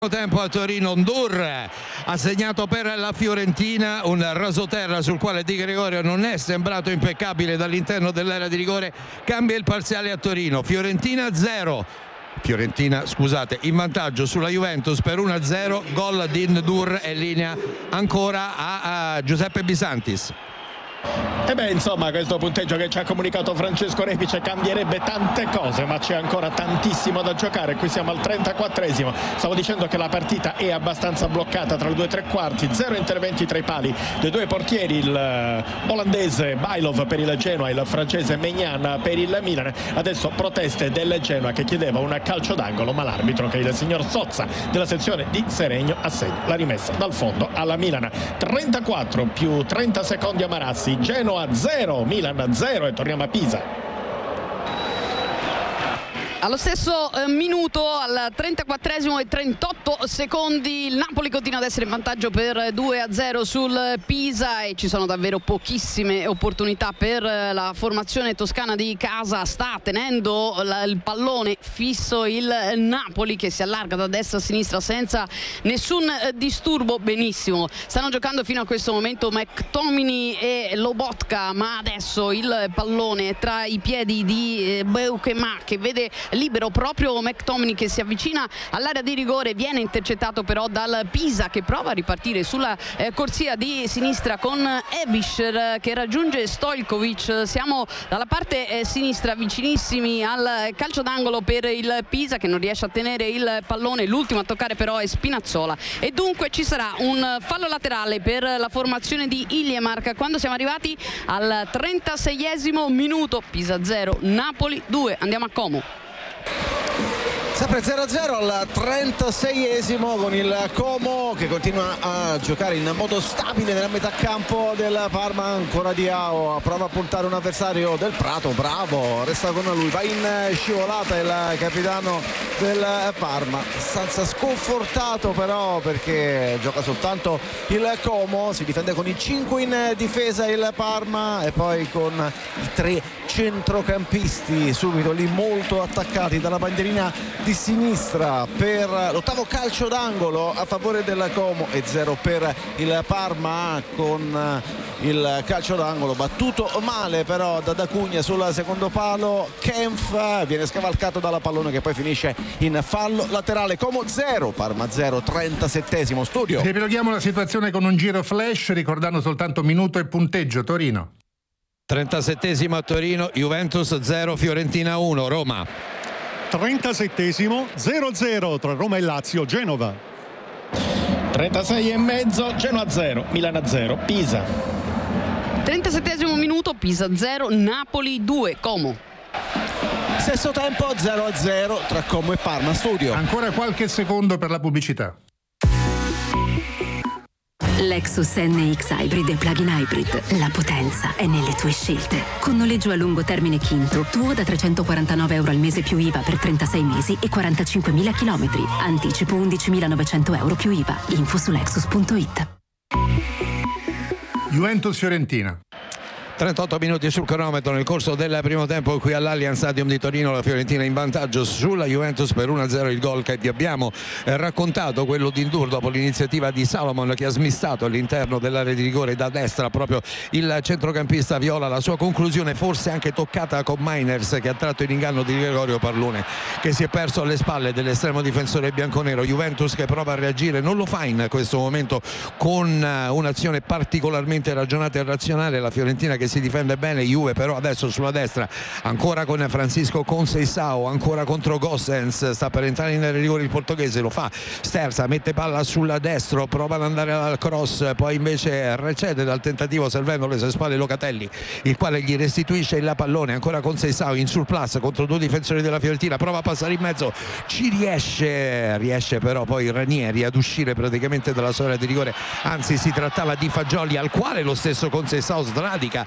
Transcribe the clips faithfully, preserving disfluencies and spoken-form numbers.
Tempo a Torino. Ndour ha segnato per la Fiorentina un rasoterra sul quale Di Gregorio non è sembrato impeccabile dall'interno dell'area di rigore. Cambia il parziale a Torino. Fiorentina zero. Fiorentina, scusate, in vantaggio sulla Juventus per uno a zero. Gol di Ndour e linea ancora a, a Giuseppe Bisantis. E beh, insomma, questo punteggio che ci ha comunicato Francesco Repice cambierebbe tante cose, ma c'è ancora tantissimo da giocare. Qui siamo al trentaquattresimo. Stavo dicendo che la partita è abbastanza bloccata tra i due tre quarti, zero interventi tra i pali dei due portieri, il olandese Bailov per il Genoa, il francese Maignan per il Milan. Adesso proteste del Genoa che chiedeva un calcio d'angolo, ma l'arbitro, che è il signor Sozza della sezione di Seregno, assegna la rimessa dal fondo alla Milan. trentaquattro più trenta secondi a Marassi. Genoa zero, Milan zero e torniamo a Pisa. Allo stesso eh, minuto, al trentaquattresimo e trentotto secondi, il Napoli continua ad essere in vantaggio per due a zero sul Pisa e ci sono davvero pochissime opportunità per la formazione toscana di casa. Sta tenendo la, il pallone fisso il Napoli, che si allarga da destra a sinistra senza nessun eh, disturbo. Benissimo, stanno giocando fino a questo momento McTominay e Lobotka, ma adesso il pallone è tra i piedi di eh, Beukema, che vede libero proprio McTominay, che si avvicina all'area di rigore, viene intercettato però dal Pisa, che prova a ripartire sulla eh, corsia di sinistra con Ebischer che raggiunge Stojkovic. Siamo dalla parte eh, sinistra, vicinissimi al calcio d'angolo per il Pisa, che non riesce a tenere il pallone. L'ultimo a toccare però è Spinazzola e dunque ci sarà un fallo laterale per la formazione di Iliemark quando siamo arrivati al trentaseiesimo minuto. Pisa zero, Napoli due. Andiamo a Como. Sempre zero a zero al trentaseiesimo, con il Como che continua a giocare in modo stabile nella metà campo del Parma. Ancora Diao, prova a puntare un avversario del Prato, bravo, resta con lui, va in scivolata il capitano del Parma, abbastanza sconfortato però perché gioca soltanto il Como, si difende con i cinque in difesa il Parma e poi con i tre centrocampisti subito lì molto attaccati dalla bandierina di sinistra per l'ottavo calcio d'angolo a favore del Como e zero per il Parma, con il calcio d'angolo battuto male però da D'Acugna sul secondo palo. Kempf viene scavalcato dalla pallone che poi finisce in fallo laterale. Como zero, Parma zero, trentasettesimo. Studio. Riepiloghiamo la situazione con un giro flash ricordando soltanto minuto e punteggio. Torino. trentasettesimo a Torino, Juventus zero, Fiorentina uno. Roma. trentasettesimo, zero a zero tra Roma e Lazio. Genova. trentasei e mezzo, Genoa zero, Milan zero, Pisa. trentasettesimo minuto, Pisa zero, Napoli due. Como. Stesso tempo, zero a zero tra Como e Parma. Studio. Ancora qualche secondo per la pubblicità. Lexus N X Hybrid e Plug-in Hybrid. La potenza è nelle tue scelte. Con noleggio a lungo termine Quinto, tuo da trecentoquarantanove euro al mese più I V A per trentasei mesi e quarantacinquemila chilometri. Anticipo undicimilanovecento euro più I V A. Info su Lexus punto it. Juventus-Fiorentina. trentotto minuti sul cronometro nel corso del primo tempo qui all'Allianz Stadium di Torino. La Fiorentina in vantaggio sulla Juventus per uno a zero. Il gol che vi abbiamo eh, raccontato, quello di Ndour dopo l'iniziativa di Salomon che ha smistato all'interno dell'area di rigore da destra proprio il centrocampista viola. La sua conclusione forse anche toccata con Mainers, che ha tratto in inganno di Gregorio Parlone, che si è perso alle spalle dell'estremo difensore bianconero. Juventus che prova a reagire, non lo fa in questo momento con uh, un'azione particolarmente ragionata e razionale. La Fiorentina che si difende bene, Juve però adesso sulla destra ancora con Francisco Conceição, ancora contro Gossens, sta per entrare in rigore il portoghese, lo fa Sterza, mette palla sulla destra, prova ad andare al cross, poi invece recede dal tentativo servendole sulle spalle Locatelli, il quale gli restituisce il pallone. Ancora Conceição in surplus contro due difensori della Fiorentina, prova a passare in mezzo, ci riesce riesce però poi Ranieri ad uscire praticamente dalla sua area di rigore, anzi si trattava di Fagioli al quale lo stesso Conceição sradica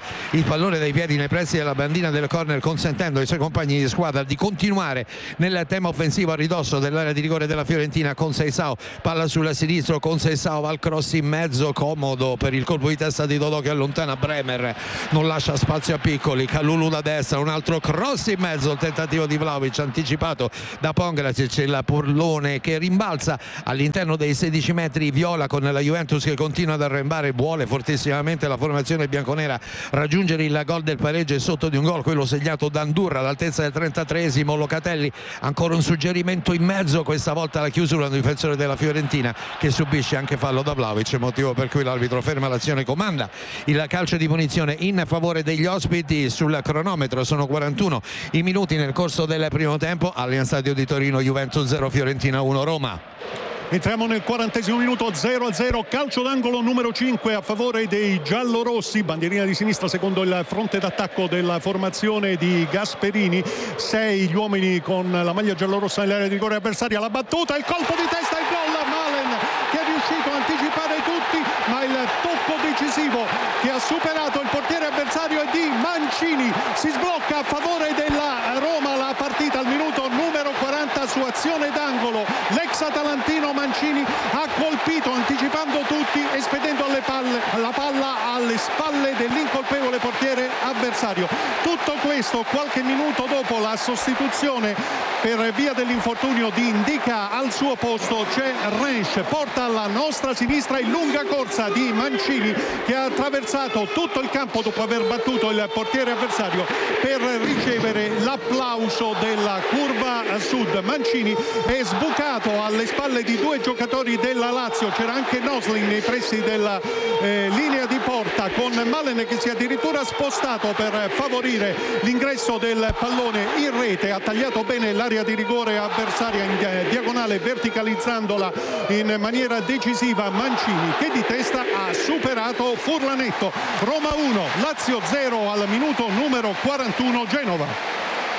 il pallone dai piedi nei pressi della bandina del corner, consentendo ai suoi compagni di squadra di continuare nel tema offensivo a ridosso dell'area di rigore della Fiorentina. Con Seisao, palla sulla sinistra, con Seisao va al cross in mezzo, comodo per il colpo di testa di Dodò che allontana Bremer, non lascia spazio a piccoli. Kalulu da destra, un altro cross in mezzo, il tentativo di Vlahovic anticipato da Pongracic, il pallone che rimbalza all'interno dei sedici metri viola, con la Juventus che continua ad arrembare. Vuole fortissimamente la formazione bianconera raggiungere il gol del pareggio e sotto di un gol, quello segnato da Ndurra all'altezza del trentatreesimo. Locatelli, ancora un suggerimento in mezzo, questa volta la chiusura del difensore della Fiorentina che subisce anche fallo da Vlahovic, motivo per cui l'arbitro ferma l'azione, comanda il calcio di punizione in favore degli ospiti. Sul cronometro sono quarantuno i minuti nel corso del primo tempo. Allianz Stadio di Torino, Juventus zero, Fiorentina uno, Roma. Entriamo nel quarantesimo minuto, zero a zero, calcio d'angolo numero cinque a favore dei giallorossi, bandierina di sinistra secondo il fronte d'attacco della formazione di Gasperini. Sei gli uomini con la maglia giallorossa nell'area di rigore avversaria, la battuta, il colpo di testa, il gol. Malen che è riuscito a anticipare tutti, ma il tocco decisivo che ha superato il portiere avversario è di Mancini. Si sblocca a favore della Roma la partita al minuto numero quaranta su azione d'angolo. L'ex atalantino Mancini ha colpito anticipando tutti e spedendo alle palle, la palla alle spalle dell'incolpevole portiere avversario. Tutto questo qualche minuto dopo la sostituzione per via dell'infortunio di Indica. Al suo posto c'è Rensch, porta alla nostra sinistra in lunga corsa di Mancini che ha attraversato tutto il campo dopo aver battuto il portiere avversario per ricevere l'applauso della curva sud. Mancini è sbucato alle spalle di due giocatori della Lazio, c'era anche Noslin nei pressi della eh, linea di porta, con Malen che si è addirittura spostato per favorire l'ingresso del pallone in rete. Ha tagliato bene l'area di rigore avversaria in eh, diagonale, verticalizzandola in maniera decisiva. Mancini che di testa ha superato Furlanetto. Roma uno, Lazio zero al minuto numero quarantuno, Genova.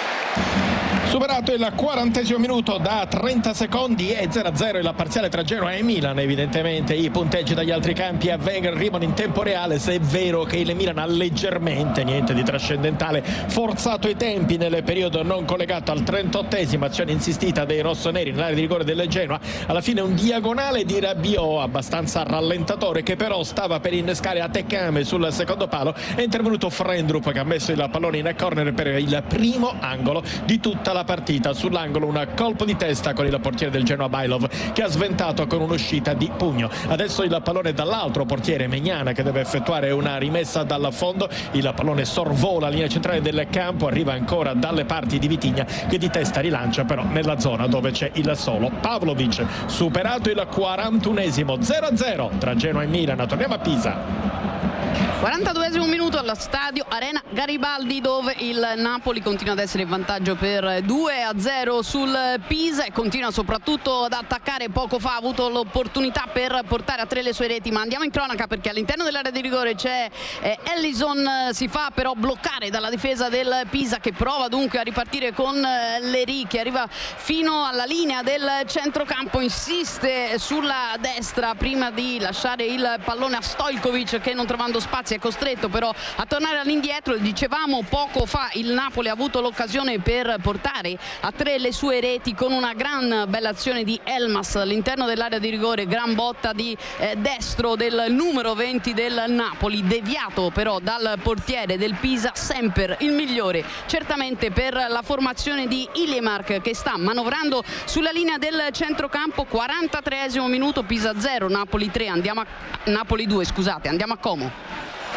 Superato il quarantesimo minuto da trenta secondi e zero a zero la parziale tra Genoa e Milan. Evidentemente i punteggi dagli altri campi a Wenger arrivano in tempo reale, se è vero che il Milan ha leggermente, niente di trascendentale, forzato i tempi nel periodo non collegato al trentottesimo, azione insistita dei rossoneri nell'area di rigore del Genoa. Alla fine un diagonale di Rabiot abbastanza rallentatore che però stava per innescare a Tekame sul secondo palo. È intervenuto Frendrup che ha messo il pallone in corner per il primo angolo di tutta la partita. Sull'angolo un colpo di testa con il portiere del Genoa Bailov che ha sventato con un'uscita di pugno. Adesso il pallone dall'altro portiere Megnana che deve effettuare una rimessa dal fondo. Il pallone sorvola la linea centrale del campo, arriva ancora dalle parti di Vitigna che di testa rilancia però nella zona dove c'è il solo Pavlovic. Superato il quarantunesimo, zero a zero tra Genoa e Milan. Torniamo a Pisa. quarantaduesimo minuto allo stadio Arena Garibaldi, dove il Napoli continua ad essere in vantaggio per due a zero sul Pisa e continua soprattutto ad attaccare. Poco fa ha avuto l'opportunità per portare a tre le sue reti, ma andiamo in cronaca perché all'interno dell'area di rigore c'è eh, Ellison, si fa però bloccare dalla difesa del Pisa che prova dunque a ripartire con eh, Leri che arriva fino alla linea del centrocampo, insiste sulla destra prima di lasciare il pallone a Stojkovic che, non trovando spazio, è costretto però a tornare all'indietro. Dicevamo poco fa il Napoli ha avuto l'occasione per portare a tre le sue reti con una gran bella azione di Elmas all'interno dell'area di rigore, gran botta di eh, destro del numero venti del Napoli, deviato però dal portiere del Pisa. Semper il migliore certamente per la formazione di Ilemark che sta manovrando sulla linea del centrocampo. quarantatreesimo minuto, Pisa zero, Napoli tre, andiamo a Napoli due, scusate, andiamo a Como.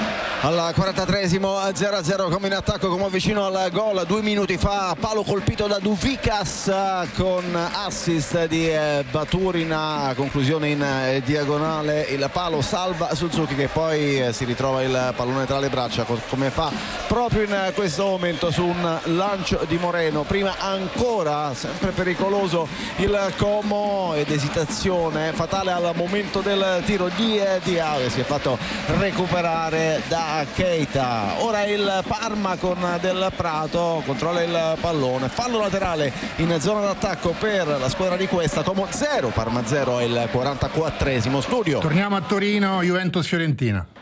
Al quarantatreesimo, zero a zero come in attacco, come vicino al gol due minuti fa, palo colpito da Duvikas con assist di Baturina, conclusione in diagonale, il palo salva Suzuki che poi si ritrova il pallone tra le braccia come fa proprio in questo momento su un lancio di Moreno. Prima ancora sempre pericoloso il Como ed esitazione fatale al momento del tiro di Diao che si è fatto recuperare da Keita. Ora il Parma con Del Prato, controlla il pallone, fallo laterale in zona d'attacco per la squadra di questa. Como zero, Parma zero, è il quarantaquattresimo. Studio. Torniamo a Torino, Juventus Fiorentina.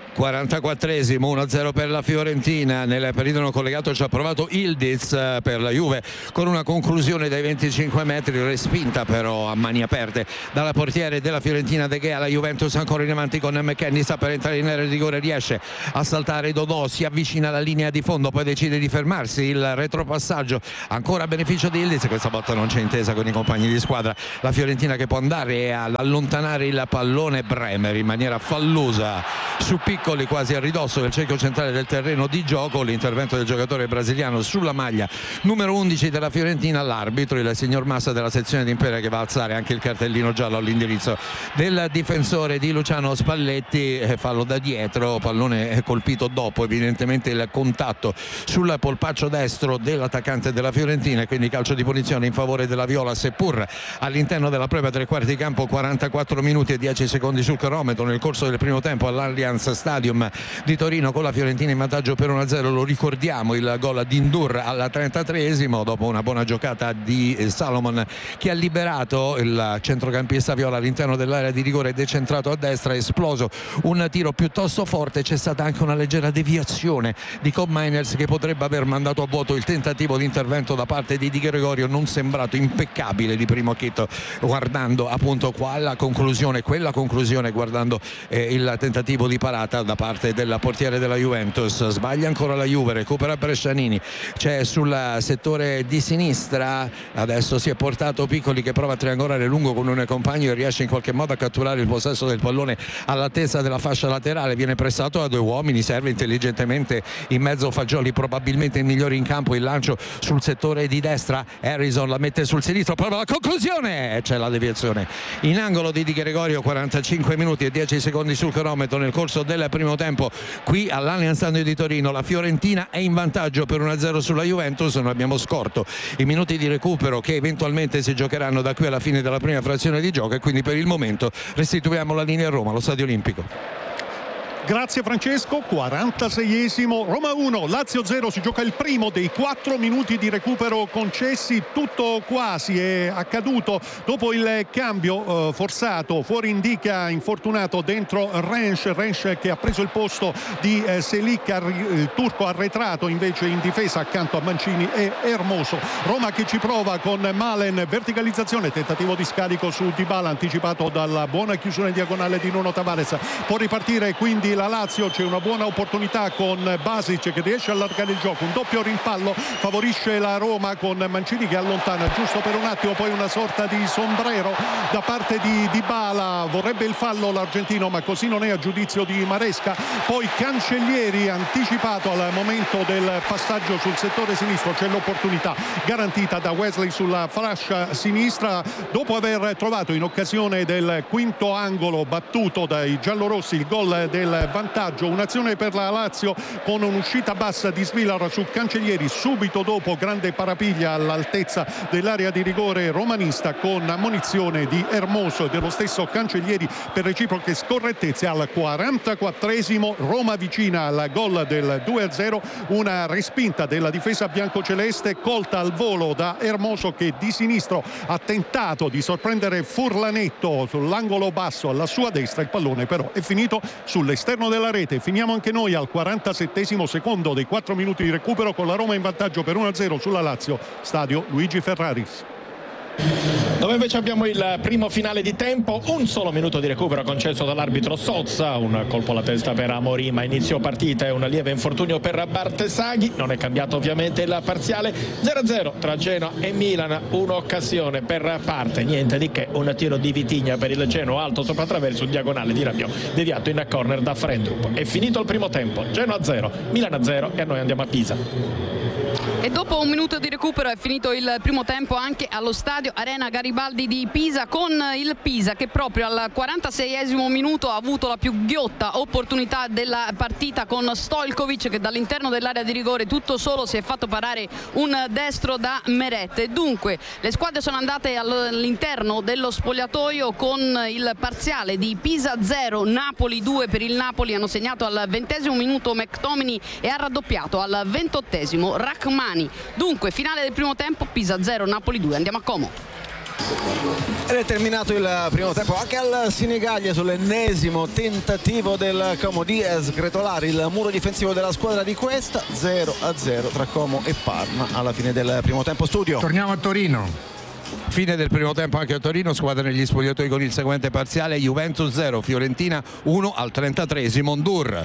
quarantaquattresimo, uno a zero per la Fiorentina. Nel perimetro collegato ci ha provato Ildiz per la Juve con una conclusione dai venticinque metri respinta però a mani aperte dalla portiere della Fiorentina De Gea. La Juventus ancora in avanti con McKennie, sta per entrare in area di rigore, riesce a saltare Dodò, si avvicina alla linea di fondo, poi decide di fermarsi, il retropassaggio ancora a beneficio di Ildiz, questa volta non c'è intesa con i compagni di squadra, la Fiorentina che può andare ad allontanare il pallone. Bremer in maniera fallosa su piccoli quasi a ridosso del cerchio centrale del terreno di gioco, l'intervento del giocatore brasiliano sulla maglia numero undici della Fiorentina. L'arbitro, il signor Massa della sezione di Imperia, che va a alzare anche il cartellino giallo all'indirizzo del difensore di Luciano Spalletti. Fallo da dietro, pallone colpito dopo evidentemente il contatto sul polpaccio destro dell'attaccante della Fiorentina, e quindi calcio di punizione in favore della Viola, seppur all'interno della propria tre quarti di campo. Quarantaquattro minuti e dieci secondi sul cronometro nel corso del primo tempo all'Allianz Stadium di Torino, con la Fiorentina in vantaggio per uno a zero. Lo ricordiamo, il gol di Ndur al trentatreesimo dopo una buona giocata di Salomon, che ha liberato il centrocampista viola all'interno dell'area di rigore, decentrato a destra, esploso un tiro piuttosto forte. C'è stata anche una leggera deviazione di Cobb Miners, che potrebbe aver mandato a vuoto il tentativo di intervento da parte di Di Gregorio, non sembrato impeccabile di primo acchito, guardando appunto qua la conclusione, quella conclusione guardando eh, il tentativo di parata da parte del portiere della Juventus. Sbaglia ancora la Juve, recupera Brescianini, c'è sul settore di sinistra, adesso si è portato Piccoli che prova a triangolare lungo con un compagno e riesce in qualche modo a catturare il possesso del pallone all'altezza della fascia laterale, viene pressato da due uomini, serve intelligentemente in mezzo Fagioli, probabilmente il migliore in campo, il lancio sul settore di destra, Harrison la mette sul sinistro, prova la conclusione, c'è la deviazione in angolo di Di Gregorio. Quarantacinque minuti e dieci secondi sul cronometro nel corso del primo tempo qui all'Allianz Stadium di Torino. La Fiorentina è in vantaggio per uno a zero sulla Juventus. Non abbiamo scorto i minuti di recupero che eventualmente si giocheranno da qui alla fine della prima frazione di gioco, e quindi per il momento restituiamo la linea a Roma, allo Stadio Olimpico. Grazie Francesco. quarantaseiesimo, Roma uno, Lazio zero. Si gioca il primo dei quattro minuti di recupero concessi. Tutto quasi è accaduto dopo il cambio eh, forzato. Fuori indica infortunato, dentro Rensch, Rensch che ha preso il posto di eh, Selic, il turco arretrato invece in difesa accanto a Mancini e Hermoso. Roma che ci prova con Malen, verticalizzazione, tentativo di scarico su Dybala anticipato dalla buona chiusura in diagonale di Nuno Tavares. Può ripartire quindi la Lazio, c'è una buona opportunità con Basic che riesce a allargare il gioco, un doppio rimpallo favorisce la Roma con Mancini che allontana giusto per un attimo, poi una sorta di sombrero da parte di Dybala, vorrebbe il fallo l'argentino ma così non è a giudizio di Maresca. Poi Cancellieri anticipato al momento del passaggio sul settore sinistro, c'è l'opportunità garantita da Wesley sulla fascia sinistra dopo aver trovato in occasione del quinto angolo battuto dai giallorossi il gol del vantaggio. Un'azione per la Lazio con un'uscita bassa di Svilar su Cancellieri, subito dopo grande parapiglia all'altezza dell'area di rigore romanista con ammonizione di Hermoso e dello stesso Cancellieri per reciproche scorrettezze. Al quarantaquattresimo Roma vicina al gol del due a zero, una respinta della difesa biancoceleste colta al volo da Hermoso che di sinistro ha tentato di sorprendere Furlanetto sull'angolo basso alla sua destra, il pallone però è finito sull'esterno della rete. Finiamo anche noi al quarantasettesimo secondo dei quattro minuti di recupero con la Roma in vantaggio per uno a zero sulla Lazio, stadio Luigi Ferraris. Dove invece abbiamo il primo finale di tempo, un solo minuto di recupero concesso dall'arbitro Sozza, un colpo alla testa per Amorim a inizio partita e un lieve infortunio per Bartesaghi. Non è cambiato ovviamente il parziale, zero a zero tra Genoa e Milan, un'occasione per parte, niente di che, un tiro di Vitigna per il Genoa alto sopra attraverso il diagonale di Rabiot deviato in corner da Frendrup. È finito il primo tempo, Genoa a zero, Milan a zero e noi andiamo a Pisa. E dopo un minuto di recupero è finito il primo tempo anche allo stadio Arena Garibaldi di Pisa, con il Pisa che proprio al quarantaseiesimo minuto ha avuto la più ghiotta opportunità della partita con Stojkovic che dall'interno dell'area di rigore tutto solo si è fatto parare un destro da Meret. Dunque le squadre sono andate all'interno dello spogliatoio con il parziale di Pisa zero, Napoli due. Per il Napoli hanno segnato al ventesimo minuto McTominay e ha raddoppiato al ventottesimo Rachmani. Dunque finale del primo tempo, Pisa zero, Napoli due. Andiamo a Como. Ed è terminato il primo tempo anche al Sinigaglia sull'ennesimo tentativo del Como di sgretolare il muro difensivo della squadra di Cuesta. Zero a zero tra Como e Parma alla fine del primo tempo. Studio. Torniamo a Torino. Fine del primo tempo anche a Torino, squadra negli spogliatoi con il seguente parziale: Juventus zero, Fiorentina uno al trentatreesimo. Ndur.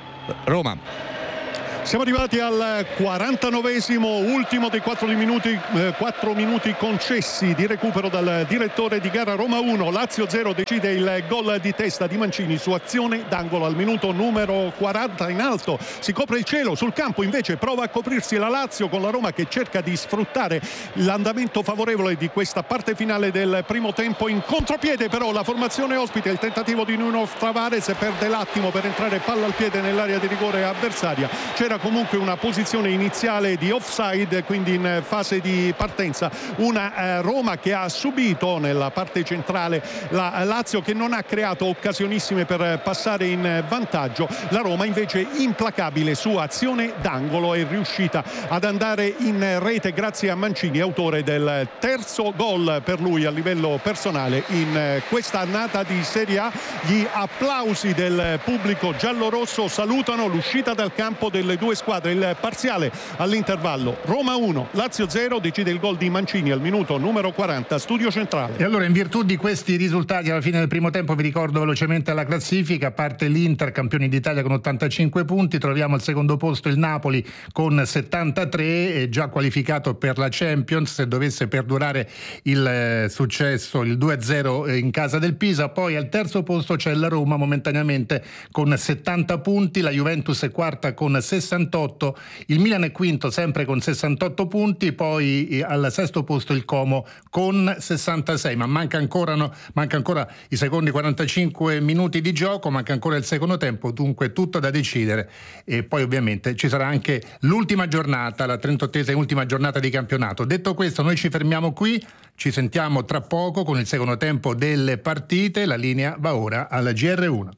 Roma. Siamo arrivati al quarantanovesimo, ultimo dei quattro minuti, eh, quattro minuti concessi di recupero dal direttore di gara. Roma uno, Lazio zero, decide il gol di testa di Mancini su azione d'angolo al minuto numero quaranta. In alto si copre il cielo, sul campo invece prova a coprirsi la Lazio, con la Roma che cerca di sfruttare l'andamento favorevole di questa parte finale del primo tempo. In contropiede però la formazione ospite, il tentativo di Nuno Tavares, perde l'attimo per entrare palla al piede nell'area di rigore avversaria. C'era comunque una posizione iniziale di offside, quindi in fase di partenza una eh, Roma che ha subito nella parte centrale la Lazio, che non ha creato occasionissime per passare in vantaggio. La Roma invece implacabile su azione d'angolo, è riuscita ad andare in rete grazie a Mancini, autore del terzo gol per lui a livello personale in questa annata di Serie A. Gli applausi del pubblico giallorosso salutano l'uscita dal campo delle due squadre. Il parziale all'intervallo: Roma uno, Lazio zero, decide il gol di Mancini al minuto numero quaranta. Studio centrale. E allora, in virtù di questi risultati alla fine del primo tempo, vi ricordo velocemente la classifica. A parte l'Inter, campioni d'Italia con ottantacinque punti, troviamo al secondo posto il Napoli con settantatré, già qualificato per la Champions se dovesse perdurare il eh, successo, il due a zero in casa del Pisa. Poi al terzo posto c'è la Roma momentaneamente con settanta punti, la Juventus è quarta con sessantotto, il Milan è quinto sempre con sessantotto punti, poi al sesto posto il Como con sessantasei, ma manca ancora, no, manca ancora i secondi quarantacinque minuti di gioco, manca ancora il secondo tempo, dunque tutto da decidere. E poi ovviamente ci sarà anche l'ultima giornata, la trentottesima ultima giornata di campionato. Detto questo, noi ci fermiamo qui, ci sentiamo tra poco con il secondo tempo delle partite. La linea va ora alla G R uno.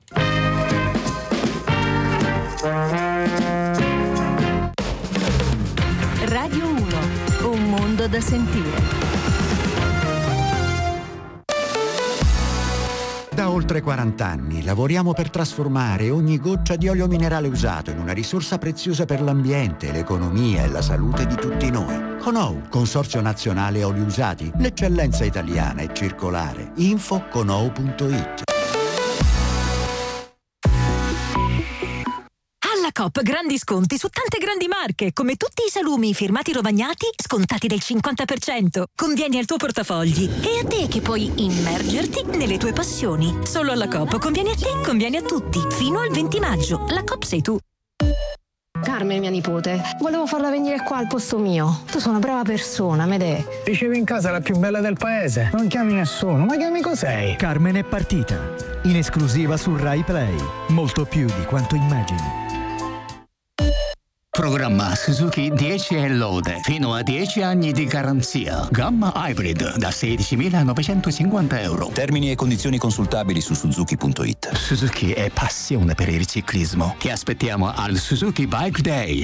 Radio uno, un mondo da sentire. Da oltre quaranta anni lavoriamo per trasformare ogni goccia di olio minerale usato in una risorsa preziosa per l'ambiente, l'economia e la salute di tutti noi. Conou, Consorzio Nazionale Oli Usati, l'eccellenza italiana e circolare. Info conou punto it. Coop grandi sconti su tante grandi marche, come tutti i salumi firmati Rovagnati scontati del cinquanta per cento. Convieni al tuo portafogli e a te che puoi immergerti nelle tue passioni. Solo alla Coop conviene a te, conviene a tutti. Fino al venti maggio. La Coop sei tu. Carmen, mia nipote, volevo farla venire qua al posto mio. Tu sei una brava persona, Medè. Ricevi in casa la più bella del paese. Non chiami nessuno, ma che amico sei? Carmen è partita. In esclusiva su Rai Play. Molto più di quanto immagini. Programma Suzuki dieci e lode, fino a dieci anni di garanzia. Gamma Hybrid da sedicimilanovecentocinquanta euro. Termini e condizioni consultabili su suzuki punto it. Suzuki è passione per il ciclismo. Ti aspettiamo al Suzuki Bike Day.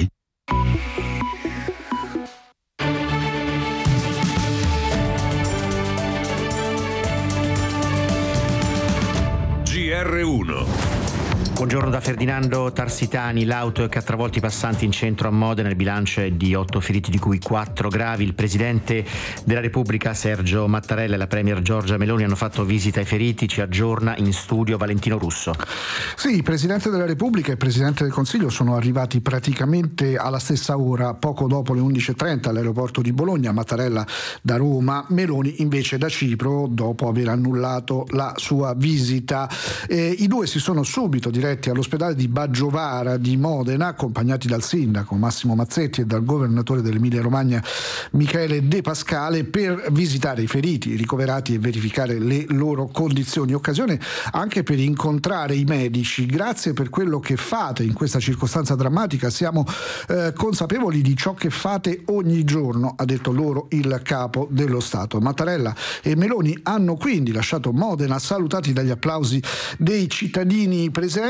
G R uno. Buongiorno da Ferdinando Tarsitani. L'auto che ha travolto i passanti in centro a Modena, il bilancio è di otto feriti di cui quattro gravi. Il Presidente della Repubblica Sergio Mattarella e la Premier Giorgia Meloni hanno fatto visita ai feriti. Ci aggiorna in studio Valentino Russo. Sì, il Presidente della Repubblica e il Presidente del Consiglio sono arrivati praticamente alla stessa ora, poco dopo le undici e trenta all'aeroporto di Bologna. Mattarella da Roma, Meloni invece da Cipro, dopo aver annullato la sua visita. Eh, I due si sono subito diretti all'ospedale di Baggiovara di Modena, accompagnati dal sindaco Massimo Mazzetti e dal governatore dell'Emilia Romagna Michele De Pascale, per visitare i feriti ricoverati e verificare le loro condizioni. Occasione anche per incontrare i medici. Grazie per quello che fate in questa circostanza drammatica, siamo eh, consapevoli di ciò che fate ogni giorno, ha detto loro il capo dello Stato. Mattarella e Meloni hanno quindi lasciato Modena salutati dagli applausi dei cittadini presenti.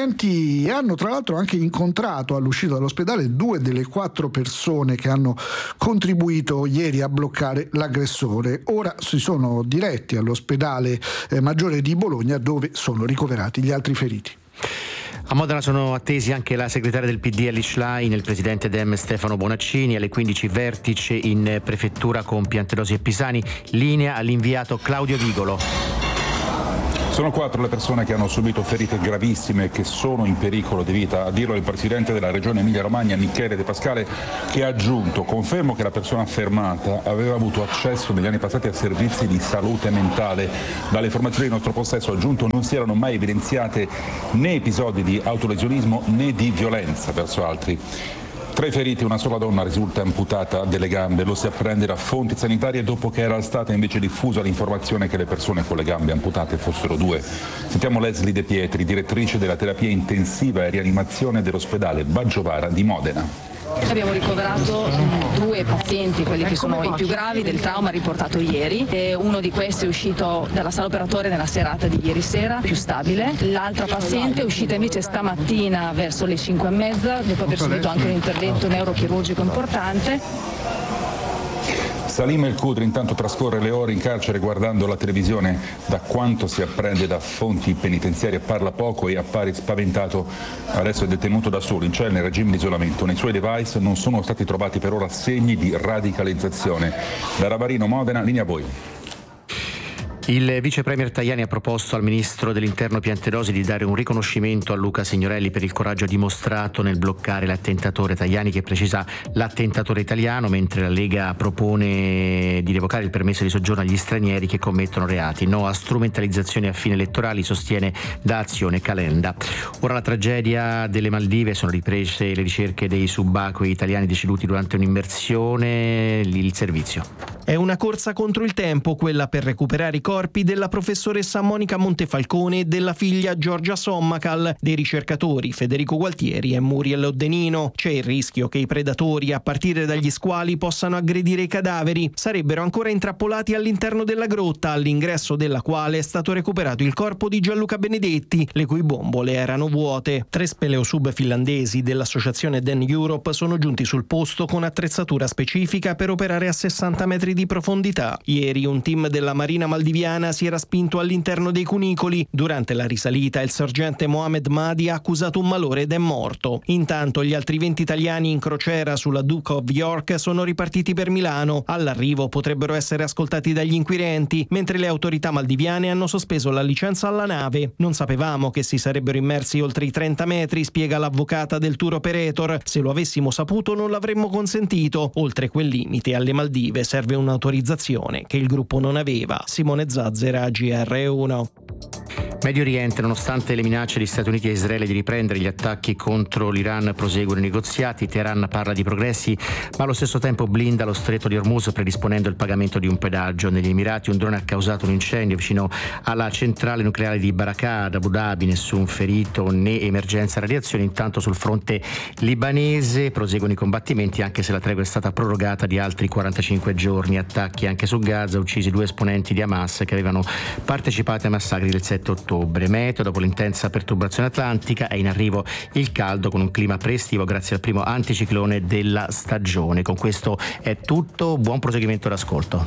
agenti e hanno tra l'altro anche incontrato all'uscita dall'ospedale due delle quattro persone che hanno contribuito ieri a bloccare l'aggressore. Ora si sono diretti all'ospedale eh, Maggiore di Bologna, dove sono ricoverati gli altri feriti. A Modena sono attesi anche la segretaria del P D Alice Schlein, il presidente Dem Stefano Bonaccini. Alle quindici vertice in prefettura con Piantedosi e Pisani. Linea all'inviato Claudio Vigolo. Sono quattro le persone che hanno subito ferite gravissime e che sono in pericolo di vita. A dirlo il presidente della regione Emilia-Romagna, Michele De Pascale, che ha aggiunto: confermo che la persona fermata aveva avuto accesso negli anni passati a servizi di salute mentale. Dalle informazioni di nostro possesso, aggiunto, non si erano mai evidenziate né episodi di autolesionismo né di violenza verso altri. Tra i feriti una sola donna risulta amputata delle gambe, lo si apprende da fonti sanitarie dopo che era stata invece diffusa l'informazione che le persone con le gambe amputate fossero due. Sentiamo Leslie De Pietri, direttrice della terapia intensiva e rianimazione dell'ospedale Baggiovara di Modena. Abbiamo ricoverato due pazienti, quelli che sono i più gravi del trauma riportato ieri, e uno di questi è uscito dalla sala operatoria nella serata di ieri sera, più stabile. L'altra paziente è uscita invece stamattina verso le cinque e mezza, dopo aver subito anche un intervento neurochirurgico importante. Salim El Kudri intanto trascorre le ore in carcere guardando la televisione. Da quanto si apprende da fonti penitenziarie parla poco e appare spaventato. Adesso è detenuto da solo in cella in regime di isolamento. Nei suoi device non sono stati trovati per ora segni di radicalizzazione. Da Ravarino, Modena, linea a voi. Il vice premier Tajani ha proposto al ministro dell'Interno Piantedosi di dare un riconoscimento a Luca Signorelli per il coraggio dimostrato nel bloccare l'attentatore. Tajani che precisa l'attentatore italiano, mentre la Lega propone di revocare il permesso di soggiorno agli stranieri che commettono reati. No a strumentalizzazioni a fini elettorali, sostiene da Azione Calenda. Ora la tragedia delle Maldive, sono riprese le ricerche dei subacquei italiani deceduti durante un'immersione. Il servizio. È una corsa contro il tempo quella per recuperare i corpi della professoressa Monica Montefalcone e della figlia Giorgia Sommacal, dei ricercatori Federico Gualtieri e Muriel Oddenino. C'è il rischio che i predatori, a partire dagli squali, possano aggredire i cadaveri. Sarebbero ancora intrappolati all'interno della grotta, all'ingresso della quale è stato recuperato il corpo di Gianluca Benedetti, le cui bombole erano vuote. Tre speleosub finlandesi dell'associazione Den Europe sono giunti sul posto con attrezzatura specifica per operare a sessanta metri di profondità. Ieri un team della Marina Maldiviana si era spinto all'interno dei cunicoli. Durante la risalita il sergente Mohamed Mahdi ha accusato un malore ed è morto. Intanto gli altri venti italiani in crociera sulla Duke of York sono ripartiti per Milano. All'arrivo potrebbero essere ascoltati dagli inquirenti, mentre le autorità maldiviane hanno sospeso la licenza alla nave. Non sapevamo che si sarebbero immersi oltre i trenta metri, spiega l'avvocata del tour operator. Se lo avessimo saputo non l'avremmo consentito. Oltre quel limite alle Maldive serve un un'autorizzazione che il gruppo non aveva. Simone Zazzera, G R uno. Medio Oriente, nonostante le minacce di Stati Uniti e Israele di riprendere gli attacchi contro l'Iran, proseguono i negoziati. Teheran parla di progressi, ma allo stesso tempo blinda lo stretto di Hormuz predisponendo il pagamento di un pedaggio. Negli Emirati un drone ha causato un incendio vicino alla centrale nucleare di Barakah ad Abu Dhabi, nessun ferito né emergenza radiazioni. Intanto sul fronte libanese proseguono i combattimenti, anche se la tregua è stata prorogata di altri quarantacinque giorni. Attacchi anche su Gaza, uccisi due esponenti di Hamas che avevano partecipato ai massacri del sette ottobre. Meteo: dopo l'intensa perturbazione atlantica è in arrivo il caldo con un clima pre-estivo grazie al primo anticiclone della stagione. Con questo è tutto, buon proseguimento d'ascolto.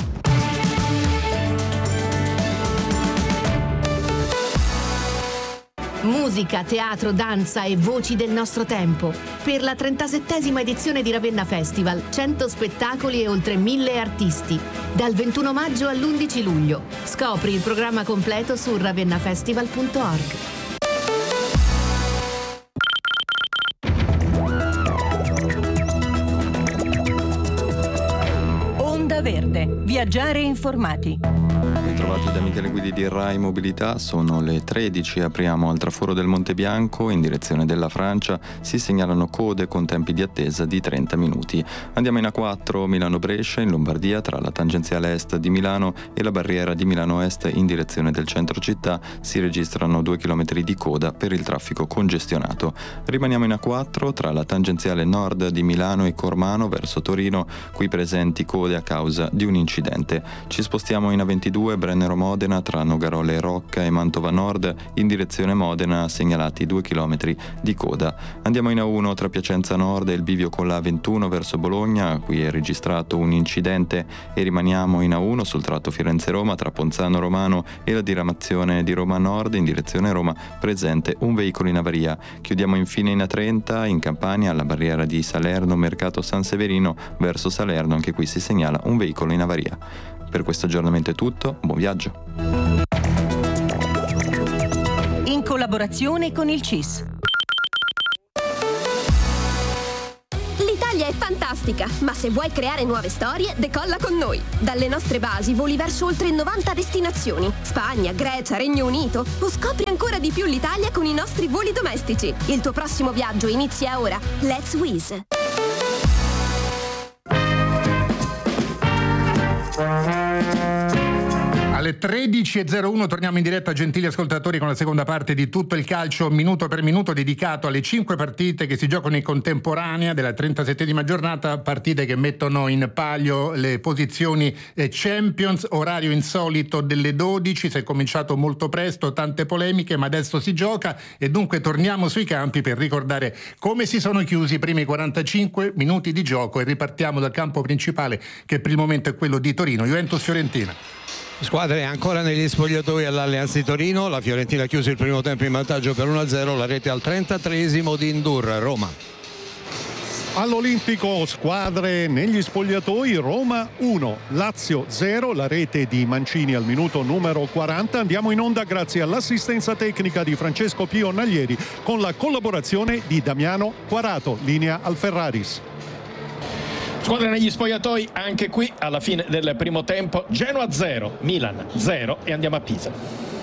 Musica, teatro, danza e voci del nostro tempo. Per la trentasettesima edizione di Ravenna Festival, cento spettacoli e oltre mille artisti. Dal ventuno maggio all'undici luglio. Scopri il programma completo su ravennafestival punto org. Onda Verde. Viaggiare informati. Trovati da Michele Guidi di Rai Mobilità, sono le tredici, apriamo al traforo del Monte Bianco in direzione della Francia, si segnalano code con tempi di attesa di trenta minuti. Andiamo in A quattro Milano-Brescia in Lombardia, tra la tangenziale est di Milano e la barriera di Milano Est in direzione del centro città si registrano due chilometri di coda per il traffico congestionato. Rimaniamo in A quattro tra la tangenziale nord di Milano e Cormano verso Torino, qui presenti code a causa causa di un incidente. Ci spostiamo in A ventidue Brennero-Modena tra Nogarola e Rocca e Mantova Nord in direzione Modena, segnalati due chilometri di coda. Andiamo in A uno tra Piacenza Nord e il bivio con la A ventuno verso Bologna, qui è registrato un incidente, e rimaniamo in A uno sul tratto Firenze-Roma tra Ponzano Romano e la diramazione di Roma Nord in direzione Roma, presente un veicolo in avaria. Chiudiamo infine in A trenta in Campania alla barriera di Salerno Mercato San Severino verso Salerno, anche qui si segnala un veicolo in avaria. Per questo aggiornamento è tutto, buon viaggio. In collaborazione con il C I S. L'Italia è fantastica, ma se vuoi creare nuove storie, decolla con noi. Dalle nostre basi voli verso oltre novanta destinazioni: Spagna, Grecia, Regno Unito. O scopri ancora di più l'Italia con i nostri voli domestici. Il tuo prossimo viaggio inizia ora. Let's Wizz. Alle tredici e zero uno torniamo in diretta, gentili ascoltatori, con la seconda parte di Tutto il calcio minuto per minuto, dedicato alle cinque partite che si giocano in contemporanea della trentasettesima giornata, partite che mettono in palio le posizioni Champions. Orario insolito delle dodici, si è cominciato molto presto, tante polemiche, ma adesso si gioca e dunque torniamo sui campi per ricordare come si sono chiusi i primi quarantacinque minuti di gioco e ripartiamo dal campo principale, che per il momento è quello di Torino, Juventus-Fiorentina. Squadre ancora negli spogliatoi all'Allianz di Torino. La Fiorentina ha chiuso il primo tempo in vantaggio per uno a zero, la rete al trentatreesimo di Ndur. Roma. All'Olimpico, squadre negli spogliatoi: Roma uno, Lazio zero, la rete di Mancini al minuto numero quaranta. Andiamo in onda grazie all'assistenza tecnica di Francesco Pio Naglieri con la collaborazione di Damiano Quarato. Linea al Ferraris. Squadra negli spogliatoi anche qui alla fine del primo tempo: Genoa zero, Milan zero, e andiamo a Pisa.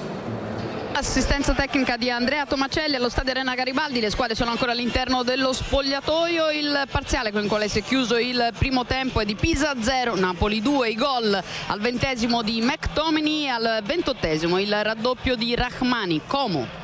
Assistenza tecnica di Andrea Tomacelli allo stadio Arena Garibaldi. Le squadre sono ancora all'interno dello spogliatoio. Il parziale con il quale si è chiuso il primo tempo è di Pisa zero, Napoli due. I gol al ventesimo di McTominay, al ventottesimo il raddoppio di Rahmani. Como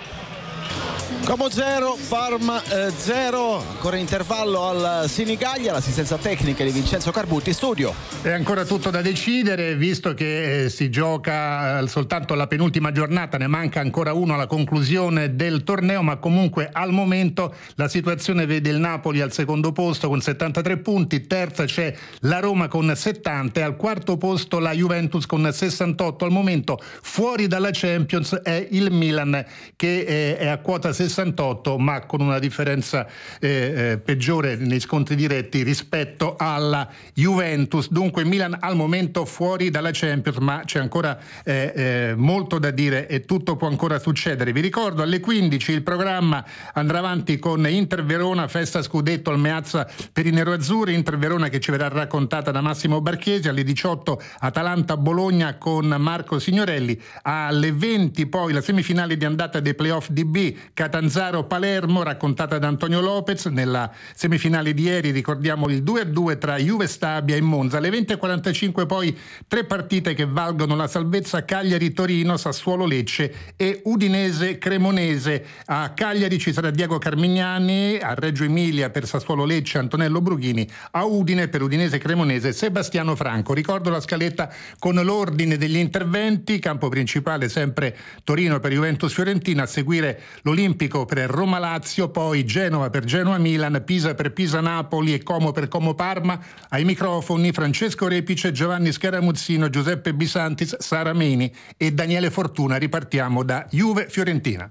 Como zero, Parma zero, ancora intervallo al Sinigaglia, l'assistenza tecnica di Vincenzo Carbutti, studio. È ancora tutto da decidere, visto che eh, si gioca eh, soltanto la penultima giornata, ne manca ancora uno alla conclusione del torneo, ma comunque al momento la situazione vede il Napoli al secondo posto con settantatré punti, terza c'è la Roma con settanta e al quarto posto la Juventus con sessantotto. Al momento fuori dalla Champions è il Milan che eh, è a quota sessantotto, ma con una differenza eh, eh, peggiore nei scontri diretti rispetto alla Juventus. Dunque Milan al momento fuori dalla Champions, ma c'è ancora eh, eh, molto da dire e tutto può ancora succedere. Vi ricordo alle quindici il programma andrà avanti con Inter Verona, festa scudetto al Meazza per i neroazzurri. Inter Verona che ci verrà raccontata da Massimo Barchesi. Alle diciotto Atalanta Bologna con Marco Signorelli. Alle venti poi la semifinale di andata dei playoff D B, Catanzaro Palermo, raccontata da Antonio Lopez. Nella semifinale di ieri ricordiamo il due a due tra Juve Stabia e Monza. Alle venti e quarantacinque poi tre partite che valgono la salvezza: Cagliari Torino, Sassuolo Lecce e Udinese Cremonese. A Cagliari ci sarà Diego Carmignani, a Reggio Emilia per Sassuolo Lecce Antonello Brughini, a Udine per Udinese Cremonese Sebastiano Franco. Ricordo la scaletta con l'ordine degli interventi: campo principale sempre Torino per Juventus Fiorentina, a seguire l'Olimpico per Roma Lazio, poi Genova per Genoa Milan, Pisa per Pisa Napoli e Como per Como Parma. Ai microfoni Francesco Repice, Giovanni Scaramuzzino, Giuseppe Bisantis, Sara Meni e Daniele Fortuna. Ripartiamo da Juve Fiorentina.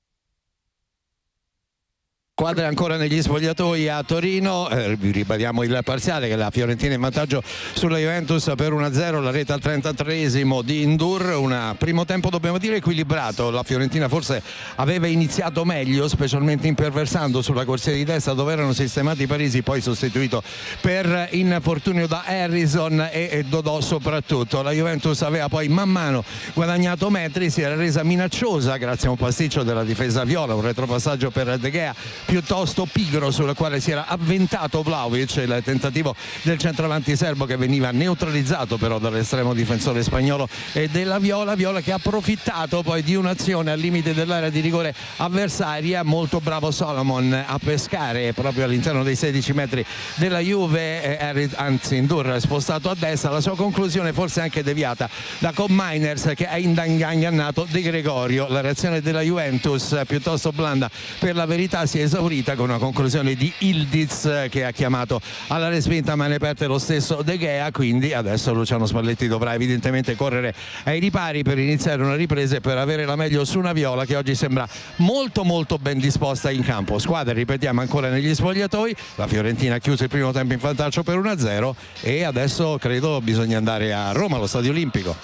Squadre ancora negli spogliatoi a Torino, eh, ribadiamo il parziale che la Fiorentina è in vantaggio sulla Juventus per uno a zero, la rete al trentatreesimo di Ndur. Un primo tempo dobbiamo dire equilibrato, la Fiorentina forse aveva iniziato meglio, specialmente imperversando sulla corsia di destra dove erano sistemati i Parisi, poi sostituito per infortunio da Harrison e, e Dodò soprattutto. La Juventus aveva poi man mano guadagnato metri, si era resa minacciosa grazie a un pasticcio della difesa viola, un retropassaggio per De Gea, piuttosto pigro sul quale si era avventato Vlahovic, il tentativo del centravanti serbo che veniva neutralizzato però dall'estremo difensore spagnolo e della Viola, Viola che ha approfittato poi di un'azione al limite dell'area di rigore avversaria, molto bravo Solomon a pescare proprio all'interno dei sedici metri della Juve, eh, anzi Indurra è spostato a destra, la sua conclusione forse anche deviata da Cobb Miners che ha ingannato De Gregorio. La reazione della Juventus piuttosto blanda per la verità si è esaurita con una conclusione di Ildiz che ha chiamato alla respinta a mani aperte lo stesso De Gea, quindi adesso Luciano Spalletti dovrà evidentemente correre ai ripari per iniziare una ripresa e per avere la meglio su una Viola che oggi sembra molto molto ben disposta in campo. Squadra, ripetiamo, ancora negli spogliatoi, la Fiorentina ha chiuso il primo tempo in vantaggio per uno a zero e adesso credo bisogna andare a Roma, allo Stadio Olimpico.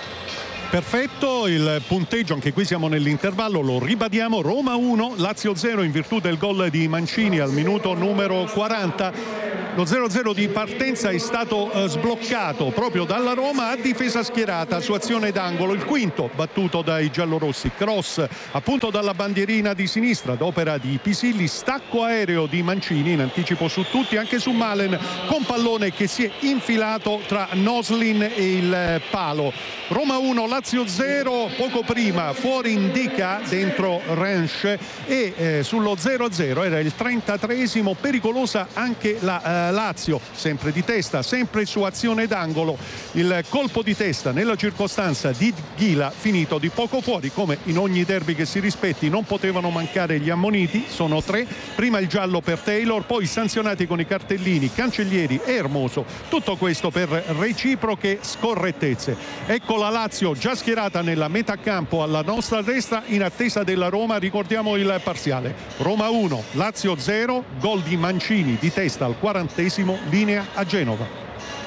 Perfetto, il punteggio, anche qui siamo nell'intervallo, lo ribadiamo: Roma uno, Lazio zero in virtù del gol di Mancini al minuto numero quaranta. Lo zero a zero di partenza è stato eh, sbloccato proprio dalla Roma a difesa schierata su azione d'angolo, il quinto battuto dai giallorossi, cross appunto dalla bandierina di sinistra d'opera di Pisilli, stacco aereo di Mancini in anticipo su tutti, anche su Malen, con pallone che si è infilato tra Noslin e il palo. Roma uno, Lazio zero, poco prima fuori indica dentro Rennes e eh, sullo zero a zero era il trentatreesimo, pericolosa anche la eh, Lazio, sempre di testa, sempre su azione d'angolo, il colpo di testa nella circostanza di Ghila finito di poco fuori. Come in ogni derby che si rispetti non potevano mancare gli ammoniti, sono tre, prima il giallo per Taylor, poi sanzionati con i cartellini Cancellieri e Hermoso, tutto questo per reciproche scorrettezze. Ecco la Lazio già schierata nella metà campo alla nostra destra in attesa della Roma. Ricordiamo il parziale: Roma uno, Lazio zero, gol di Mancini di testa al quarantesimo, linea a Genova.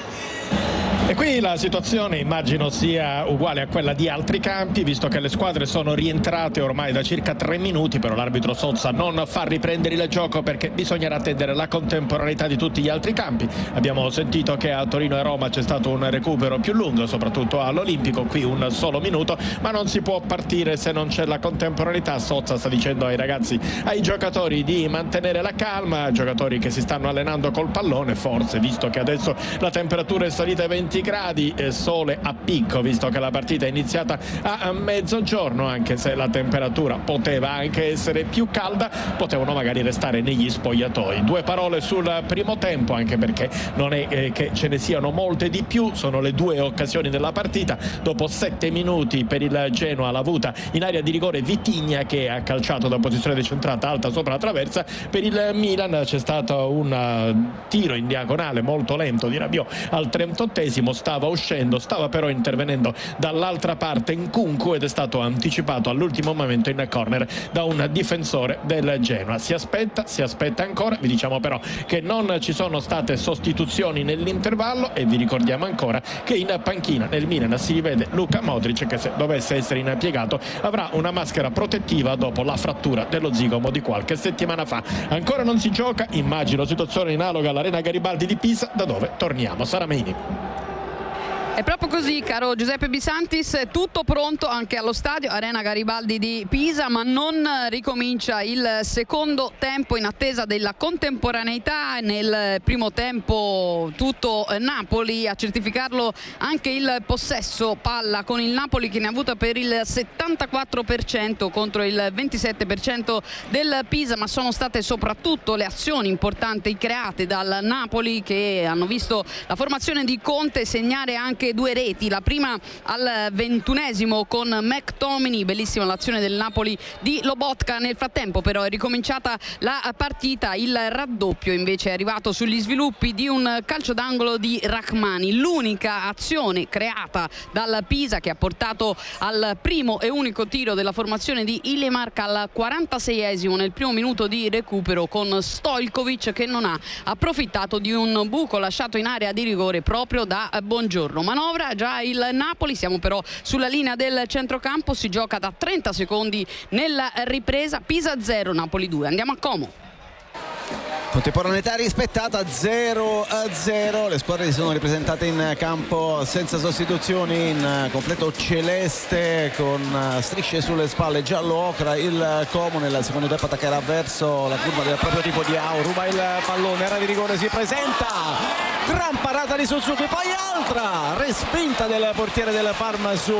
E qui la situazione immagino sia uguale a quella di altri campi, visto che le squadre sono rientrate ormai da circa tre minuti, però l'arbitro Sozza non fa riprendere il gioco perché bisognerà attendere la contemporaneità di tutti gli altri campi. Abbiamo sentito che a Torino e Roma c'è stato un recupero più lungo, soprattutto all'Olimpico, qui un solo minuto, ma non si può partire se non c'è la contemporaneità. Sozza sta dicendo ai ragazzi, ai giocatori, di mantenere la calma, giocatori che si stanno allenando col pallone, forse visto che adesso la temperatura è salita ai venti gradi e sole a picco, visto che la partita è iniziata a mezzogiorno, anche se la temperatura poteva anche essere più calda, potevano magari restare negli spogliatoi. Due parole sul primo tempo, anche perché non è eh, che ce ne siano molte di più, sono le due occasioni della partita. Dopo sette minuti per il Genoa l'ha avuta in area di rigore Vitigna, che ha calciato da posizione decentrata alta sopra la traversa. Per il Milan c'è stato un uh, tiro in diagonale molto lento di Rabiot al trentottesimo, stava uscendo, stava però intervenendo dall'altra parte in Nkunku ed è stato anticipato all'ultimo momento in corner da un difensore del Genoa. Si aspetta, si aspetta ancora. Vi diciamo però che non ci sono state sostituzioni nell'intervallo e vi ricordiamo ancora che in panchina nel Milan si rivede Luka Modric, che se dovesse essere impiegato avrà una maschera protettiva dopo la frattura dello zigomo di qualche settimana fa. Ancora non si gioca, immagino situazione analoga all'Arena Garibaldi di Pisa, da dove torniamo. Sara Meini. È proprio così, caro Giuseppe Bisantis, tutto pronto anche allo stadio Arena Garibaldi di Pisa, ma non ricomincia il secondo tempo in attesa della contemporaneità. Nel primo tempo tutto Napoli, a certificarlo anche il possesso palla, con il Napoli che ne ha avuta per il settantaquattro per cento contro il ventisette per cento del Pisa, ma sono state soprattutto le azioni importanti create dal Napoli che hanno visto la formazione di Conte segnare anche due reti, la prima al ventunesimo con McTominay, bellissima l'azione del Napoli di Lobotka. Nel frattempo però è ricominciata la partita, il raddoppio invece è arrivato sugli sviluppi di un calcio d'angolo di Rachmani, l'unica azione creata dal Pisa che ha portato al primo e unico tiro della formazione di Illemark al quarantaseiesimo nel primo minuto di recupero, con Stojkovic che non ha approfittato di un buco lasciato in area di rigore proprio da Buongiorno. Manovra già il Napoli, siamo però sulla linea del centrocampo, si gioca da trenta secondi nella ripresa. Pisa zero, Napoli due. Andiamo a Como. Contemporaneità rispettata, zero a zero, le squadre si sono ripresentate in campo senza sostituzioni, in completo celeste con strisce sulle spalle giallo-ocra. Il Como nel secondo tempo attaccherà verso la curva del proprio tipo di Ao, ruba il pallone, area di rigore, si presenta, gran parata di Suzuki, poi altra respinta del portiere del Parma su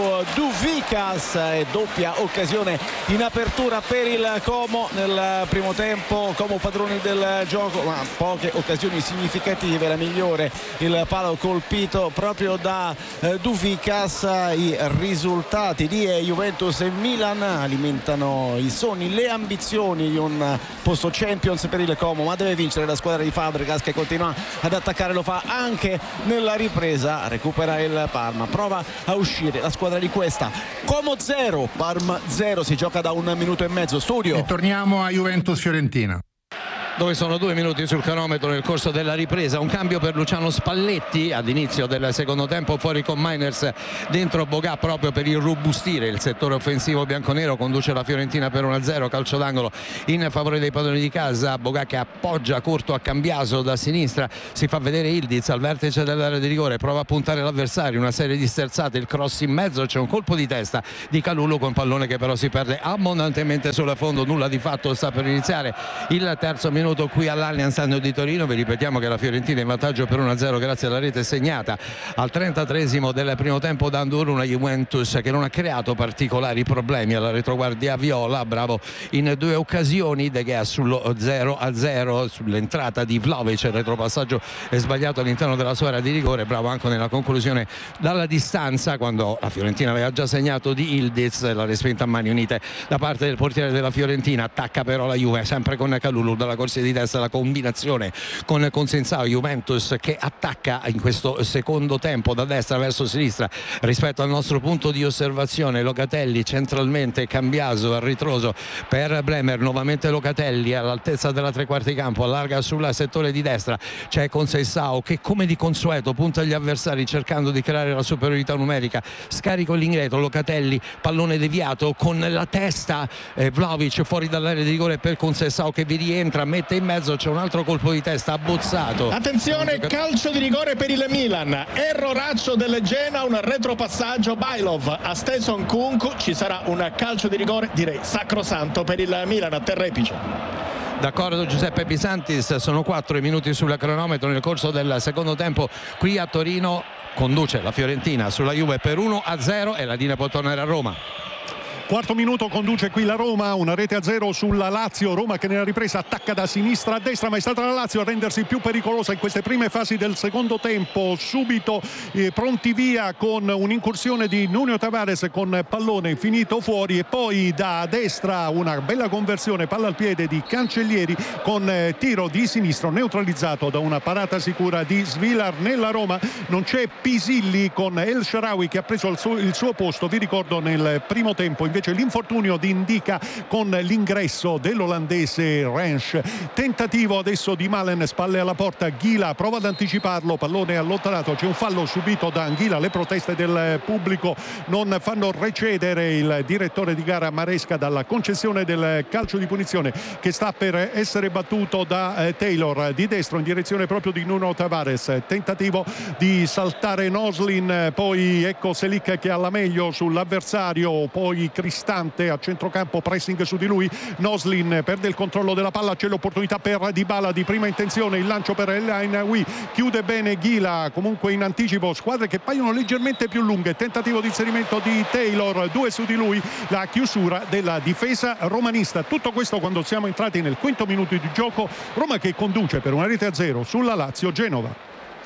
Duvikas e doppia occasione in apertura per il Como nel primo tempo. Como padroni del gioco, ma poche occasioni significative, la migliore il palo colpito proprio da eh, Duvikas. I risultati di eh, Juventus e Milan alimentano i sogni, le ambizioni di un posto Champions per il Como, ma deve vincere la squadra di Fabregas, che continua ad attaccare, lo fa anche nella ripresa, recupera il Parma, prova a uscire la squadra di Cuesta. Como zero, Parma zero, si gioca da un minuto e mezzo. Studio. E torniamo a Juventus-Fiorentina, dove sono due minuti sul cronometro nel corso della ripresa. Un cambio per Luciano Spalletti ad inizio del secondo tempo, fuori con Miners, dentro Bogà proprio per irrobustire il settore offensivo bianconero. Conduce la Fiorentina per uno a zero, calcio d'angolo in favore dei padroni di casa. Bogà che appoggia corto a Cambiaso da sinistra, si fa vedere Ildiz al vertice dell'area di rigore, prova a puntare l'avversario, una serie di sterzate, il cross in mezzo, c'è un colpo di testa di Calulu con pallone che però si perde abbondantemente sul fondo. Nulla di fatto, sta per iniziare il terzo minuto qui all'Allianz Stadium di Torino. Vi ripetiamo che la Fiorentina è in vantaggio per uno a zero grazie alla rete segnata al trentatreesimo del primo tempo da Andur, una Juventus che non ha creato particolari problemi alla retroguardia viola. Bravo in due occasioni De Gea sullo zero a zero, sull'entrata di Vlahovic, il retropassaggio è sbagliato all'interno della sua area di rigore. Bravo anche nella conclusione dalla distanza, quando la Fiorentina aveva già segnato di Ildiz, la respinta a mani unite da parte del portiere della Fiorentina. Attacca però la Juve sempre con Calulu dalla corsia di destra, la combinazione con Consensao. Juventus che attacca in questo secondo tempo da destra verso sinistra rispetto al nostro punto di osservazione. Locatelli centralmente, Cambiaso al ritroso per Bremer, nuovamente Locatelli all'altezza della tre quarti campo, allarga sul settore di destra, c'è Consensao che come di consueto punta gli avversari cercando di creare la superiorità numerica. Scarico l'ingreto, Locatelli, pallone deviato con la testa, eh, Vlahovic fuori dall'area di rigore per Consensao che vi rientra, mette in mezzo, c'è un altro colpo di testa abbozzato. Attenzione, calcio di rigore per il Milan, erroraccio del Genoa, un retropassaggio, Bailov ha steso Nkunku, ci sarà un calcio di rigore direi sacrosanto per il Milan a terra epice. D'accordo Giuseppe Pisantis, sono quattro i minuti sul cronometro nel corso del secondo tempo qui a Torino. Conduce la Fiorentina sulla Juve per uno a zero e la linea può tornare a Roma. Quarto minuto, conduce qui la Roma, una rete a zero sulla Lazio. Roma che nella ripresa attacca da sinistra a destra, ma è stata la Lazio a rendersi più pericolosa in queste prime fasi del secondo tempo. Subito eh, pronti via con un'incursione di Nuno Tavares con pallone finito fuori, e poi da destra una bella conversione, palla al piede di Cancellieri con eh, tiro di sinistro neutralizzato da una parata sicura di Svilar. Nella Roma non c'è Pisilli con El Shaarawy che ha preso il suo, il suo posto. Vi ricordo nel primo tempo invece l'infortunio di Indica con l'ingresso dell'olandese Rensch. Tentativo adesso di Malen, spalle alla porta, Ghila prova ad anticiparlo, pallone allontanato, c'è un fallo subito da Anghila. Le proteste del pubblico non fanno recedere il direttore di gara Maresca dalla concessione del calcio di punizione che sta per essere battuto da eh, Taylor di destro in direzione proprio di Nuno Tavares. Tentativo di saltare Noslin, poi ecco Selic che ha la meglio sull'avversario, poi Cristante a centrocampo, pressing su di lui, Noslin perde il controllo della palla, c'è l'opportunità per Dybala di prima intenzione, il lancio per El Ainaoui, chiude bene Ghila, comunque in anticipo, squadre che paiono leggermente più lunghe, tentativo di inserimento di Taylor, due su di lui, la chiusura della difesa romanista. Tutto questo quando siamo entrati nel quinto minuto di gioco, Roma che conduce per una rete a zero sulla Lazio Genova.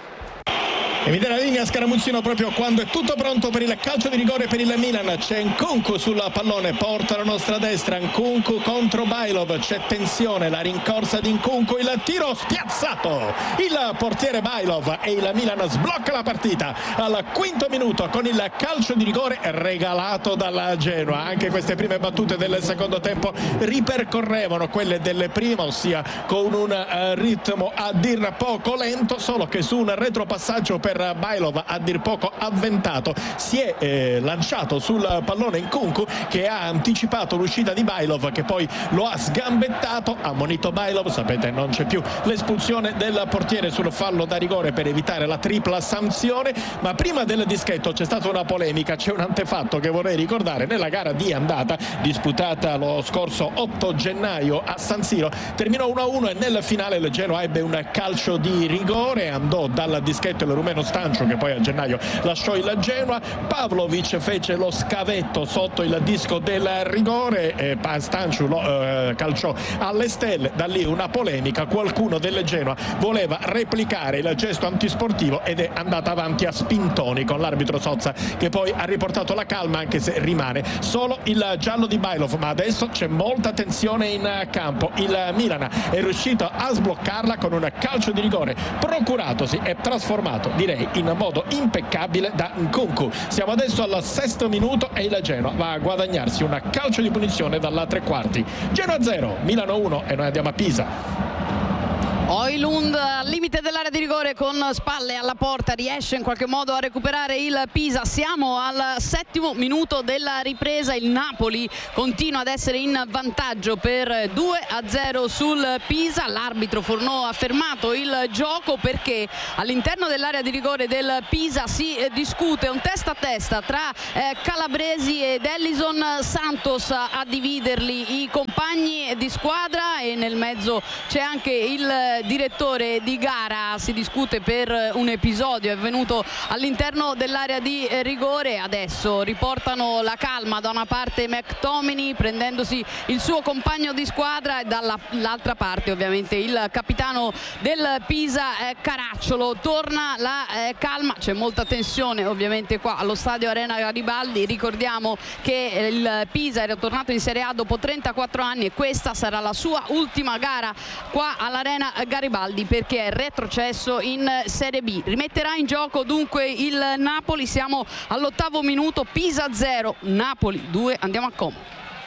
E mi dà la linea Scaramuzzino proprio quando è tutto pronto per il calcio di rigore per il Milan. C'è Nkunku sul pallone, porta la nostra destra, Nkunku contro Bailov, c'è tensione, la rincorsa di Nkunku, il tiro spiazzato, il portiere Bailov e il Milan sblocca la partita al quinto minuto con il calcio di rigore regalato dalla Genoa. Anche queste prime battute del secondo tempo ripercorrevano quelle del primo, ossia con un ritmo a dir poco lento, solo che su un retropassaggio per per Bailov, a dir poco avventato, si è eh, lanciato sul pallone Nkunku che ha anticipato l'uscita di Bailov, che poi lo ha sgambettato, ha ammonito Bailov, sapete non c'è più l'espulsione del portiere sul fallo da rigore per evitare la tripla sanzione. Ma prima del dischetto c'è stata una polemica, c'è un antefatto che vorrei ricordare. Nella gara di andata disputata lo scorso otto gennaio a San Siro terminò uno a uno e nel finale il Genoa ebbe un calcio di rigore, andò dal dischetto il rumeno Stanciu, che poi a gennaio lasciò il Genoa. Pavlovic fece lo scavetto sotto il disco del rigore e Stanciu lo eh, calciò alle stelle. Da lì una polemica, qualcuno del Genoa voleva replicare il gesto antisportivo ed è andata avanti a spintoni con l'arbitro Sozza, che poi ha riportato la calma, anche se rimane solo il giallo di Bailov. Ma adesso c'è molta tensione in campo, il Milan è riuscito a sbloccarla con un calcio di rigore procuratosi e trasformato, direi in modo impeccabile, da Nkunku. Siamo adesso al sesto minuto e il Genoa va a guadagnarsi un calcio di punizione dalla tre quarti. Genoa zero, Milano uno e noi andiamo a Pisa. Oilund al limite dell'area di rigore con spalle alla porta, riesce in qualche modo a recuperare il Pisa. Siamo al settimo minuto della ripresa, il Napoli continua ad essere in vantaggio per due a zero sul Pisa. L'arbitro Fornò ha fermato il gioco perché all'interno dell'area di rigore del Pisa si discute un testa a testa tra eh, Calabresi ed Ellison Santos a dividerli i compagni di squadra, e nel mezzo c'è anche il direttore di gara. Si discute per un episodio avvenuto all'interno dell'area di rigore. Adesso riportano la calma da una parte McTominay prendendosi il suo compagno di squadra, e dall'altra parte ovviamente il capitano del Pisa eh, Caracciolo. Torna la eh, calma, c'è molta tensione ovviamente qua allo stadio Arena Garibaldi. Ricordiamo che il Pisa è ritornato in Serie A dopo trentaquattro anni e questa sarà la sua ultima gara qua all'Arena Garibaldi, perché è retrocesso in Serie B. Rimetterà in gioco dunque il Napoli. Siamo all'ottavo minuto, Pisa zero, Napoli due, andiamo a Como.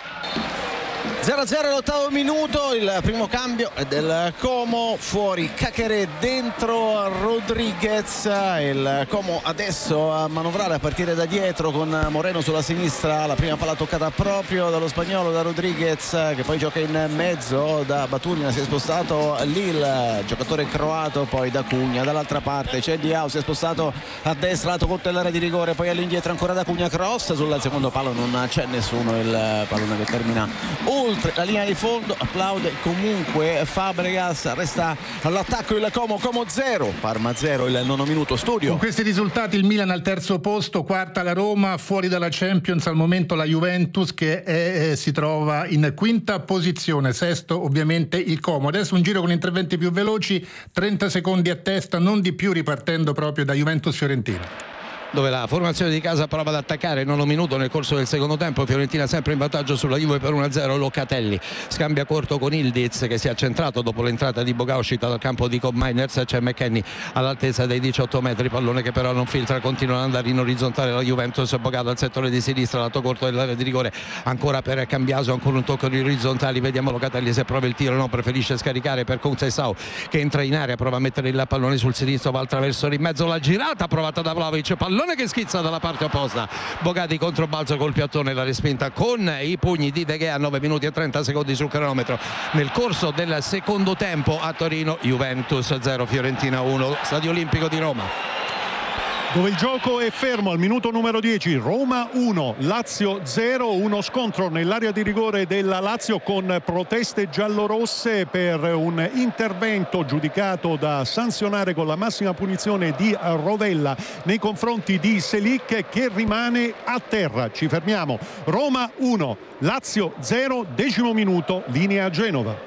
zero a zero all'ottavo minuto, il primo cambio è del Como, fuori Caqueré, dentro Rodriguez. Il Como adesso a manovrare a partire da dietro con Moreno sulla sinistra, la prima palla toccata proprio dallo spagnolo, da Rodriguez, che poi gioca in mezzo, da Batunia si è spostato lì il giocatore croato, poi da Cugna, dall'altra parte c'è Diao, si è spostato a destra, lato contro l'area di rigore, poi all'indietro ancora da Cugna, cross sul secondo palo, non c'è nessuno, il pallone che termina oltre la linea di fondo. Applaude comunque Fabregas, resta all'attacco il Como, Como zero, Parma zero, il nono minuto. Studio. Con questi risultati il Milan al terzo posto, quarta la Roma, fuori dalla Champions al momento la Juventus che è, eh, si trova in quinta posizione, sesto ovviamente il Como. Adesso un giro con interventi più veloci, trenta secondi a testa, non di più, ripartendo proprio da Juventus-Fiorentina, dove la formazione di casa prova ad attaccare. Nono minuto nel corso del secondo tempo, Fiorentina sempre in vantaggio sulla Juve per uno a zero. Locatelli scambia corto con Ildiz, che si è accentrato dopo l'entrata di Boga uscita dal campo di Cobb Miners. C'è McKennie all'altezza dei diciotto metri, pallone che però non filtra, continua ad andare in orizzontale la Juventus. Boga dal settore di sinistra, lato corto dell'area di rigore, ancora per Cambiaso, ancora un tocco di orizzontali, vediamo Locatelli se prova il tiro, no, preferisce scaricare per Conceição che entra in area, prova a mettere il pallone sul sinistro, va attraverso in mezzo, la girata provata da Vlahovic, pallone che schizza dalla parte opposta. Bogati controbalzo col piattone, la respinta con i pugni di De Gea. Nove minuti e trenta secondi sul cronometro nel corso del secondo tempo a Torino. Juventus zero, Fiorentina uno, Stadio Olimpico di Roma, dove il gioco è fermo al minuto numero dieci. Roma uno, Lazio zero, uno scontro nell'area di rigore della Lazio con proteste giallorosse per un intervento giudicato da sanzionare con la massima punizione di Rovella nei confronti di Selic, che rimane a terra. Ci fermiamo. Roma uno, Lazio zero, decimo minuto, linea Genova.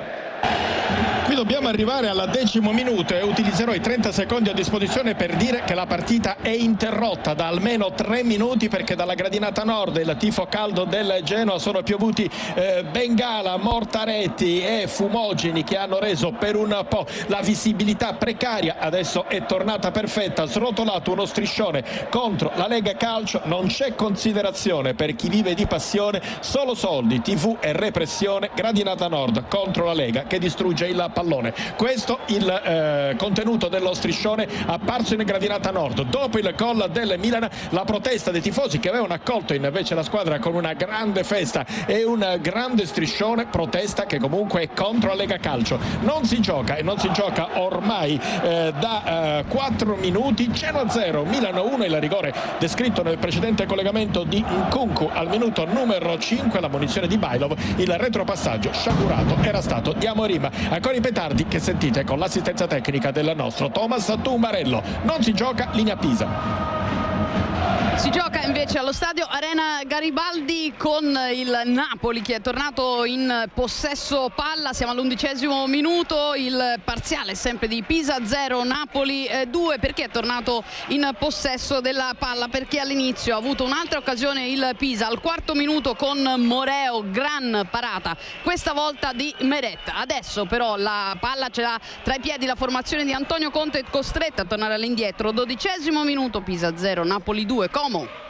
Qui dobbiamo arrivare al decimo minuto e utilizzerò i trenta secondi a disposizione per dire che la partita è interrotta da almeno tre minuti, perché dalla gradinata nord, il tifo caldo del Genoa, sono piovuti eh, bengala, mortaretti e fumogeni che hanno reso per un po' la visibilità precaria. Adesso è tornata perfetta, srotolato uno striscione contro la Lega Calcio. Non c'è considerazione per chi vive di passione, solo soldi, tivù e repressione. Gradinata nord contro la Lega che distrugge il pallone pallone. Questo il eh, contenuto dello striscione apparso in gradinata nord. Dopo il gol del Milan, la protesta dei tifosi che avevano accolto invece la squadra con una grande festa e un grande striscione, protesta che comunque è contro la Lega Calcio. Non si gioca e non si gioca ormai eh, da eh, quattro minuti. zero a zero, Milan uno, il rigore descritto nel precedente collegamento di Nkunku al minuto numero cinque, la munizione di Bailov, il retropassaggio sciagurato era stato di Amorim. Ancora i petardi che sentite con l'assistenza tecnica del nostro Thomas Tumbarello. Non si gioca, linea Pisa. Si gioca invece allo stadio Arena Garibaldi con il Napoli che è tornato in possesso palla. Siamo all'undicesimo minuto, il parziale è sempre di Pisa zero Napoli due. Perché è tornato in possesso della palla? Perché all'inizio ha avuto un'altra occasione il Pisa al quarto minuto con Moreo, gran parata questa volta di Meretta. Adesso però la palla ce l'ha tra i piedi la formazione di Antonio Conte, è costretta a tornare all'indietro. Dodicesimo minuto, Pisa zero Napoli due. Como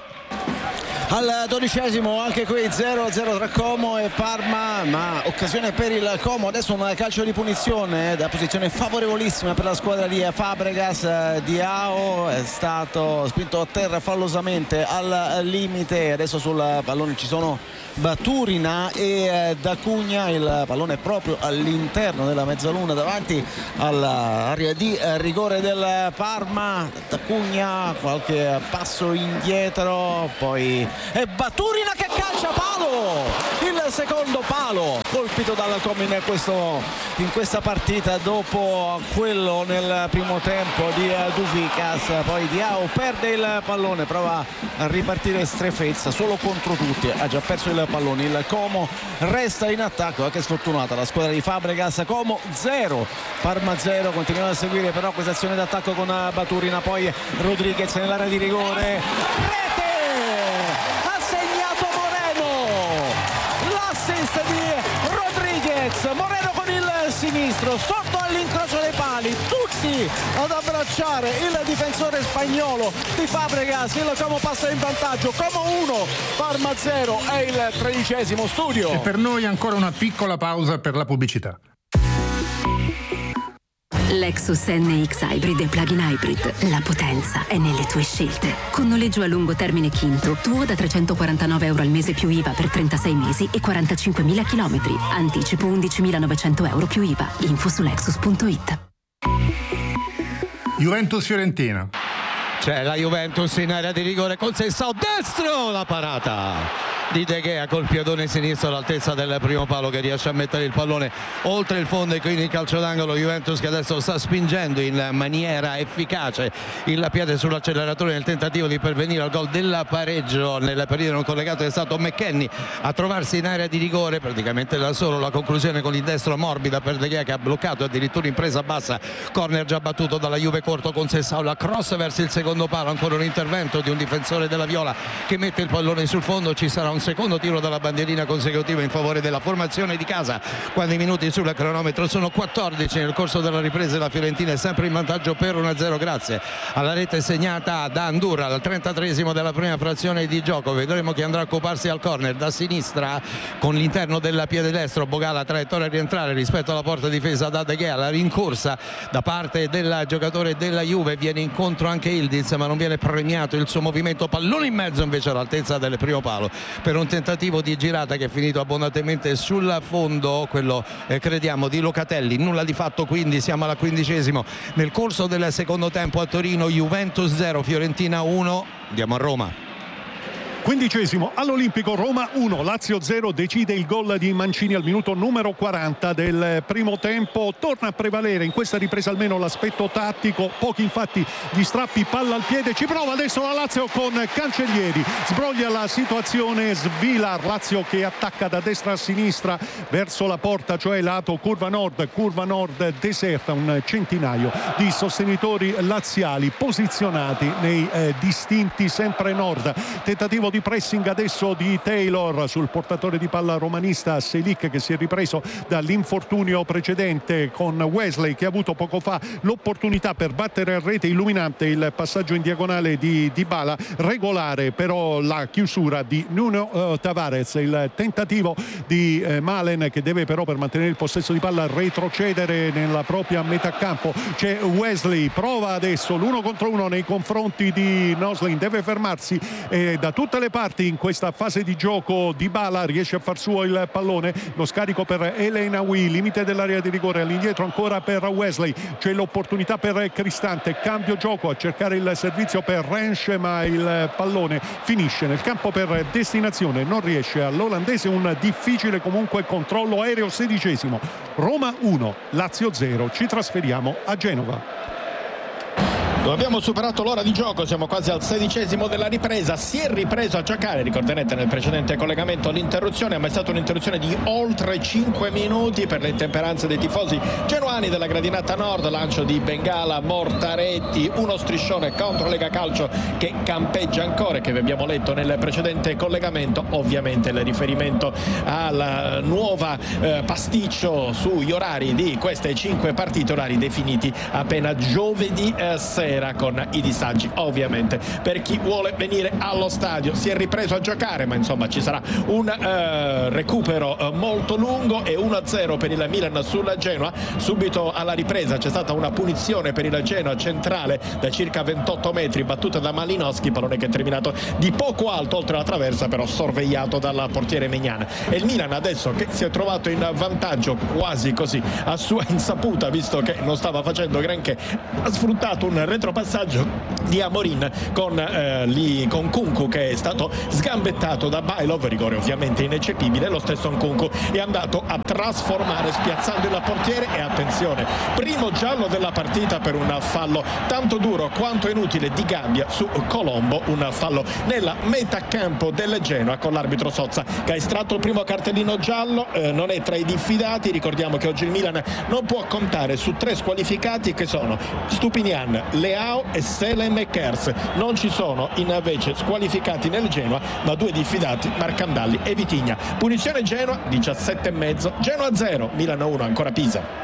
al dodicesimo anche qui zero a zero tra Como e Parma, ma occasione per il Como. Adesso un calcio di punizione da posizione favorevolissima per la squadra di Fabregas. Diao è stato spinto a terra fallosamente al limite. Adesso sul pallone ci sono Baturina e D'Acugna, il pallone proprio all'interno della mezzaluna davanti all'area di rigore del Parma. D'Acugna qualche passo indietro, poi è Baturina che calcia palo, il secondo palo colpito dal Como in, questo, in questa partita dopo quello nel primo tempo di Duvikas. Poi Diao perde il pallone, prova a ripartire Strefezza solo contro tutti, ha già perso il pallone. Il Como resta in attacco, che sfortunata la squadra di Fabregas. Como zero Parma zero. Continuiamo a seguire però questa azione d'attacco con Baturina, poi Rodriguez nell'area di rigore, rete, ha segnato Moreno, l'assist di Rodriguez. Moreno con il sinistro sotto all'incrocio dei pali, tutti ad abbracciare il difensore spagnolo di Fabregas. Il Como passa in vantaggio, Como uno Parma zero. È il tredicesimo studio. E per noi ancora una piccola pausa per la pubblicità. Lexus N X Hybrid e Plug-in Hybrid. La potenza è nelle tue scelte. Con noleggio a lungo termine Quintro, tuo da trecentoquarantanove euro al mese più I V A per trentasei mesi e quarantacinquemila chilometri. Anticipo undicimilanovecento euro più I V A. Info su lexus punto it. Juventus-Fiorentina. C'è la Juventus in area di rigore con Sessao, destro, la parata di De Gea col piedone sinistro all'altezza del primo palo, che riesce a mettere il pallone oltre il fondo e quindi il calcio d'angolo. Juventus che adesso sta spingendo in maniera efficace il piede sull'acceleratore nel tentativo di pervenire al gol del pareggio. Nel periodo non collegato è stato McKennie a trovarsi in area di rigore praticamente da solo. La conclusione con il destro morbida per De Gea, che ha bloccato addirittura in presa bassa. Corner già battuto dalla Juve corto con Sessao, la cross verso il secondo palo, ancora un intervento di un difensore della Viola che mette il pallone sul fondo. Ci sarà un secondo tiro dalla bandierina consecutivo in favore della formazione di casa, quando i minuti sul cronometro sono quattordici. Nel corso della ripresa la Fiorentina è sempre in vantaggio per uno a zero grazie alla rete segnata da Andurra al trentatreesimo della prima frazione di gioco. Vedremo chi andrà a occuparsi al corner da sinistra con l'interno del piede destro. Bogala, traiettoria a rientrare rispetto alla porta difesa da De Gea, la rincorsa da parte del giocatore della Juve, viene incontro anche Ildiz ma non viene premiato il suo movimento. Pallone in mezzo invece all'altezza del primo palo per un tentativo di girata che è finito abbondantemente sul fondo, quello eh, crediamo di Locatelli. Nulla di fatto, quindi siamo alla quindicesimo nel corso del secondo tempo a Torino. Juventus zero Fiorentina uno. Andiamo a Roma. Quindicesimo all'Olimpico, Roma uno Lazio zero. Decide il gol di Mancini al minuto numero quaranta del primo tempo. Torna a prevalere in questa ripresa almeno l'aspetto tattico, pochi infatti gli strappi palla al piede. Ci prova adesso la Lazio con Cancellieri, sbroglia la situazione Svilar. Lazio che attacca da destra a sinistra verso la porta, cioè lato curva nord, curva nord deserta. Un centinaio di sostenitori laziali posizionati nei eh, distinti sempre nord. Tentativo di di pressing adesso di Taylor sul portatore di palla romanista Selic, che si è ripreso dall'infortunio precedente, con Wesley che ha avuto poco fa l'opportunità per battere a rete, illuminante il passaggio in diagonale di Dybala, regolare però la chiusura di Nuno uh, Tavares. Il tentativo di eh, Malen, che deve però, per mantenere il possesso di palla, retrocedere nella propria metà campo. C'è Wesley, prova adesso l'uno contro uno nei confronti di Noslin, deve fermarsi e da tutte le parti in questa fase di gioco Dybala riesce a far suo il pallone, lo scarico per El Enaoui, limite dell'area di rigore, all'indietro ancora per Wesley, c'è l'opportunità per Cristante, cambio gioco a cercare il servizio per Rensch, ma il pallone finisce nel campo per destinazione, non riesce all'olandese. Un difficile comunque controllo aereo. Sedicesimo, Roma uno, Lazio zero. Ci trasferiamo a Genova. Abbiamo superato l'ora di gioco, siamo quasi al sedicesimo della ripresa. Si è ripreso a giocare, ricorderete nel precedente collegamento l'interruzione, ma è stata un'interruzione di oltre cinque minuti per le intemperanze dei tifosi genuani della gradinata nord. Lancio di Bengala, Mortaretti, uno striscione contro Lega Calcio che campeggia ancora, che vi abbiamo letto nel precedente collegamento. Ovviamente il riferimento alla nuova eh, pasticcio sugli orari di queste cinque partite, orari definiti appena giovedì eh, sera, con i dissaggi ovviamente per chi vuole venire allo stadio. Si è ripreso a giocare, ma insomma ci sarà un uh, recupero uh, molto lungo, e uno a zero per il Milan sulla Genoa. Subito alla ripresa c'è stata una punizione per il Genoa centrale da circa ventotto metri, battuta da Malinowski, pallone che è terminato di poco alto oltre la traversa, però sorvegliato dal portiere Maignan. E il Milan adesso, che si è trovato in vantaggio quasi così a sua insaputa, visto che non stava facendo granché, ha sfruttato un retro passaggio di Amorin con, eh, lì, con Nkunku, che è stato sgambettato da Bailov, rigore ovviamente ineccepibile. Lo stesso Nkunku è andato a trasformare spiazzando il portiere, e attenzione, primo giallo della partita per un fallo tanto duro quanto inutile di Gabbia su Colombo, un fallo nella metà campo del Genoa, con l'arbitro Sozza che ha estratto il primo cartellino giallo. Eh, non è tra i diffidati, ricordiamo che oggi il Milan non può contare su tre squalificati che sono Stupinian, Leao e Selem e Kers. Non ci sono invece squalificati nel Genoa, ma due diffidati, Marcandalli e Vitigna. Punizione Genoa, diciassette e mezzo, Genoa zero, Milan uno, ancora Pisa.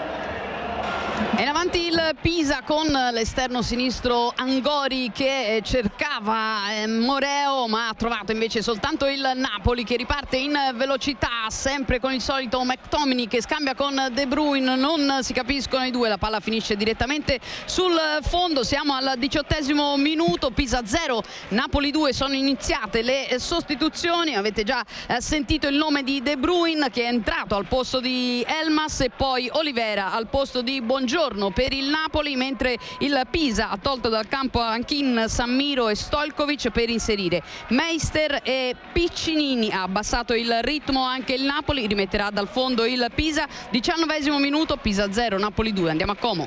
E in avanti il Pisa con l'esterno sinistro Angori che cercava eh, Moreo, ma ha trovato invece soltanto il Napoli, che riparte in velocità, sempre con il solito McTominay che scambia con De Bruyne. Non si capiscono i due, la palla finisce direttamente sul fondo. Siamo al diciottesimo minuto, Pisa zero, Napoli due. Sono iniziate le sostituzioni, avete già eh, sentito il nome di De Bruyne, che è entrato al posto di Elmas, e poi Olivera al posto di Buongiorno per il Napoli, mentre il Pisa ha tolto dal campo Anchin, Sammiro e Stojkovic per inserire Meister e Piccinini. Ha abbassato il ritmo anche il Napoli, rimetterà dal fondo il Pisa. diciannovesimo minuto, Pisa zero, Napoli due. Andiamo a Como.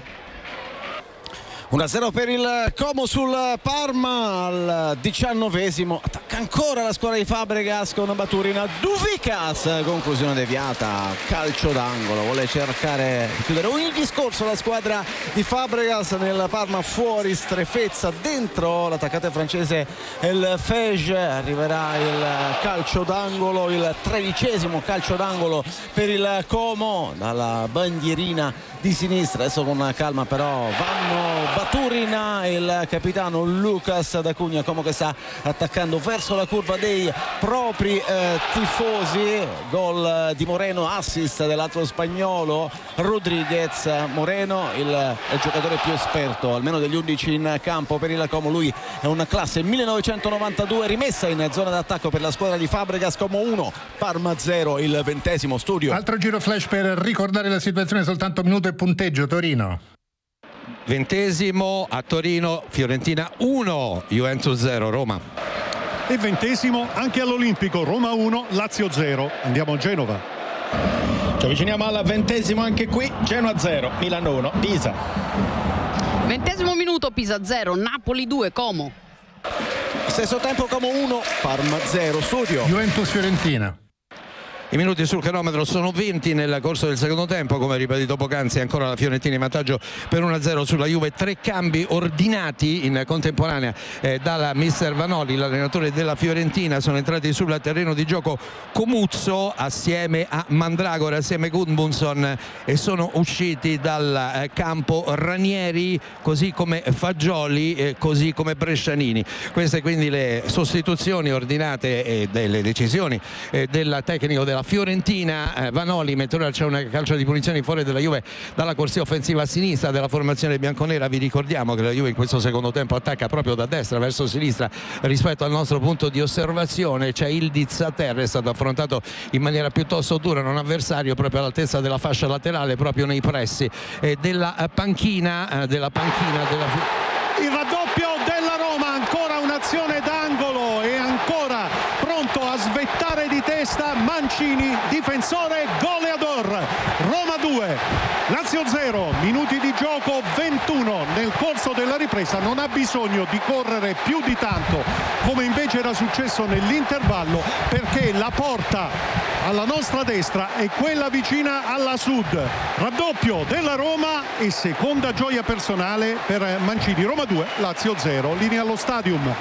uno a zero per il Como sul Parma. Al diciannovesimo attacca ancora la squadra di Fabregas con Baturina, Duvikas, conclusione deviata, calcio d'angolo. Vuole cercare di chiudere ogni discorso la squadra di Fabregas nel Parma, fuori strefezza, dentro l'attaccante francese El Fege. Arriverà il calcio d'angolo, il tredicesimo calcio d'angolo per il Como dalla bandierina di sinistra. Adesso con calma però vanno Baturina e il capitano Lucas D'Acunha, Como che sta attaccando verso la curva dei propri eh, tifosi. Gol di Moreno, assist dell'altro spagnolo Rodriguez. Moreno il, il giocatore più esperto almeno degli undici in campo per il Como. Lui è un classe millenovecentonovantadue, rimessa in zona d'attacco per la squadra di Fabregas. Como uno, Parma zero, il ventesimo. Studio. Altro giro flash per ricordare la situazione, soltanto minuto e punteggio. Torino ventesimo, a Torino Fiorentina uno, Juventus zero, Roma. E ventesimo anche all'Olimpico, Roma uno, Lazio zero. Andiamo a Genova. Ci avviciniamo al ventesimo anche qui, Genoa zero, Milan uno, Pisa. Ventesimo minuto, Pisa zero, Napoli due, Como. Stesso tempo Como uno, Parma zero. Studio. Juventus Fiorentina. I minuti sul cronometro sono venti nel corso del secondo tempo, come ribadito poc'anzi ancora la Fiorentina in vantaggio per uno a zero sulla Juve. Tre cambi ordinati in contemporanea eh, dalla mister Vanoli, l'allenatore della Fiorentina. Sono entrati sul terreno di gioco Comuzzo assieme a Mandragora, assieme a Gudmundsson, e sono usciti dal eh, campo Ranieri, così come Fagioli, eh, così come Brescianini. Queste quindi le sostituzioni ordinate e delle decisioni eh, del tecnico della Fiorentina. eh, Vanoli, mentre ora c'è una calcio di punizione in fuori della Juve dalla corsia offensiva a sinistra della formazione bianconera. Vi ricordiamo che la Juve in questo secondo tempo attacca proprio da destra verso sinistra rispetto al nostro punto di osservazione. C'è Ildiz a terra, è stato affrontato in maniera piuttosto dura, non avversario, proprio all'altezza della fascia laterale, proprio nei pressi eh, della panchina eh, della panchina della il raddoppio della Roma, ancora un'azione d'angolo e ancora pronto a svettare di testa Mancini, difensore goleador. Roma due, Lazio zero, minuti di gioco ventuno nel corso della ripresa. Non ha bisogno di correre più di tanto come invece era successo nell'intervallo, perché la porta alla nostra destra è quella vicina alla sud. Raddoppio della Roma e seconda gioia personale per Mancini. Roma due, Lazio zero, linea allo stadium.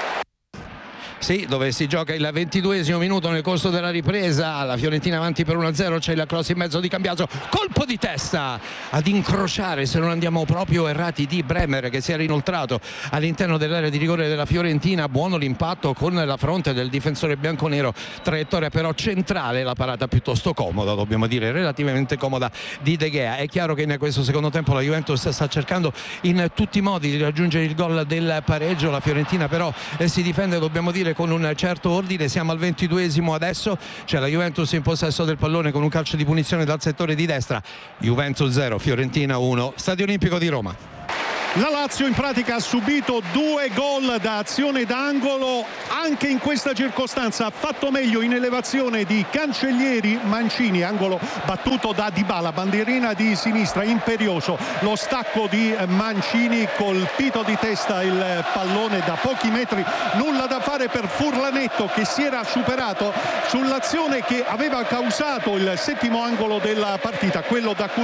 Sì, dove si gioca il ventiduesimo minuto nel corso della ripresa. La Fiorentina avanti per uno a zero, c'è il cross in mezzo di Cambiaso, colpo di testa ad incrociare, se non andiamo proprio errati, di Bremer, che si era inoltrato all'interno dell'area di rigore della Fiorentina. Buono l'impatto con la fronte del difensore bianconero, traiettoria però centrale, la parata piuttosto comoda, dobbiamo dire relativamente comoda, di De Gea. È chiaro che in questo secondo tempo la Juventus sta cercando in tutti i modi di raggiungere il gol del pareggio. La Fiorentina però eh, si difende, dobbiamo dire, con un certo ordine. Siamo al ventiduesimo adesso, c'è la Juventus in possesso del pallone con un calcio di punizione dal settore di destra. Juventus zero, Fiorentina uno, Stadio Olimpico di Roma. La Lazio in pratica ha subito due gol da azione d'angolo, anche in questa circostanza ha fatto meglio in elevazione di Cancellieri. Mancini, angolo battuto da Dybala, bandierina di sinistra, imperioso lo stacco di Mancini, colpito di testa il pallone da pochi metri, nulla da fare per Furlanetto, che si era superato sull'azione che aveva causato il settimo angolo della partita, quello da cui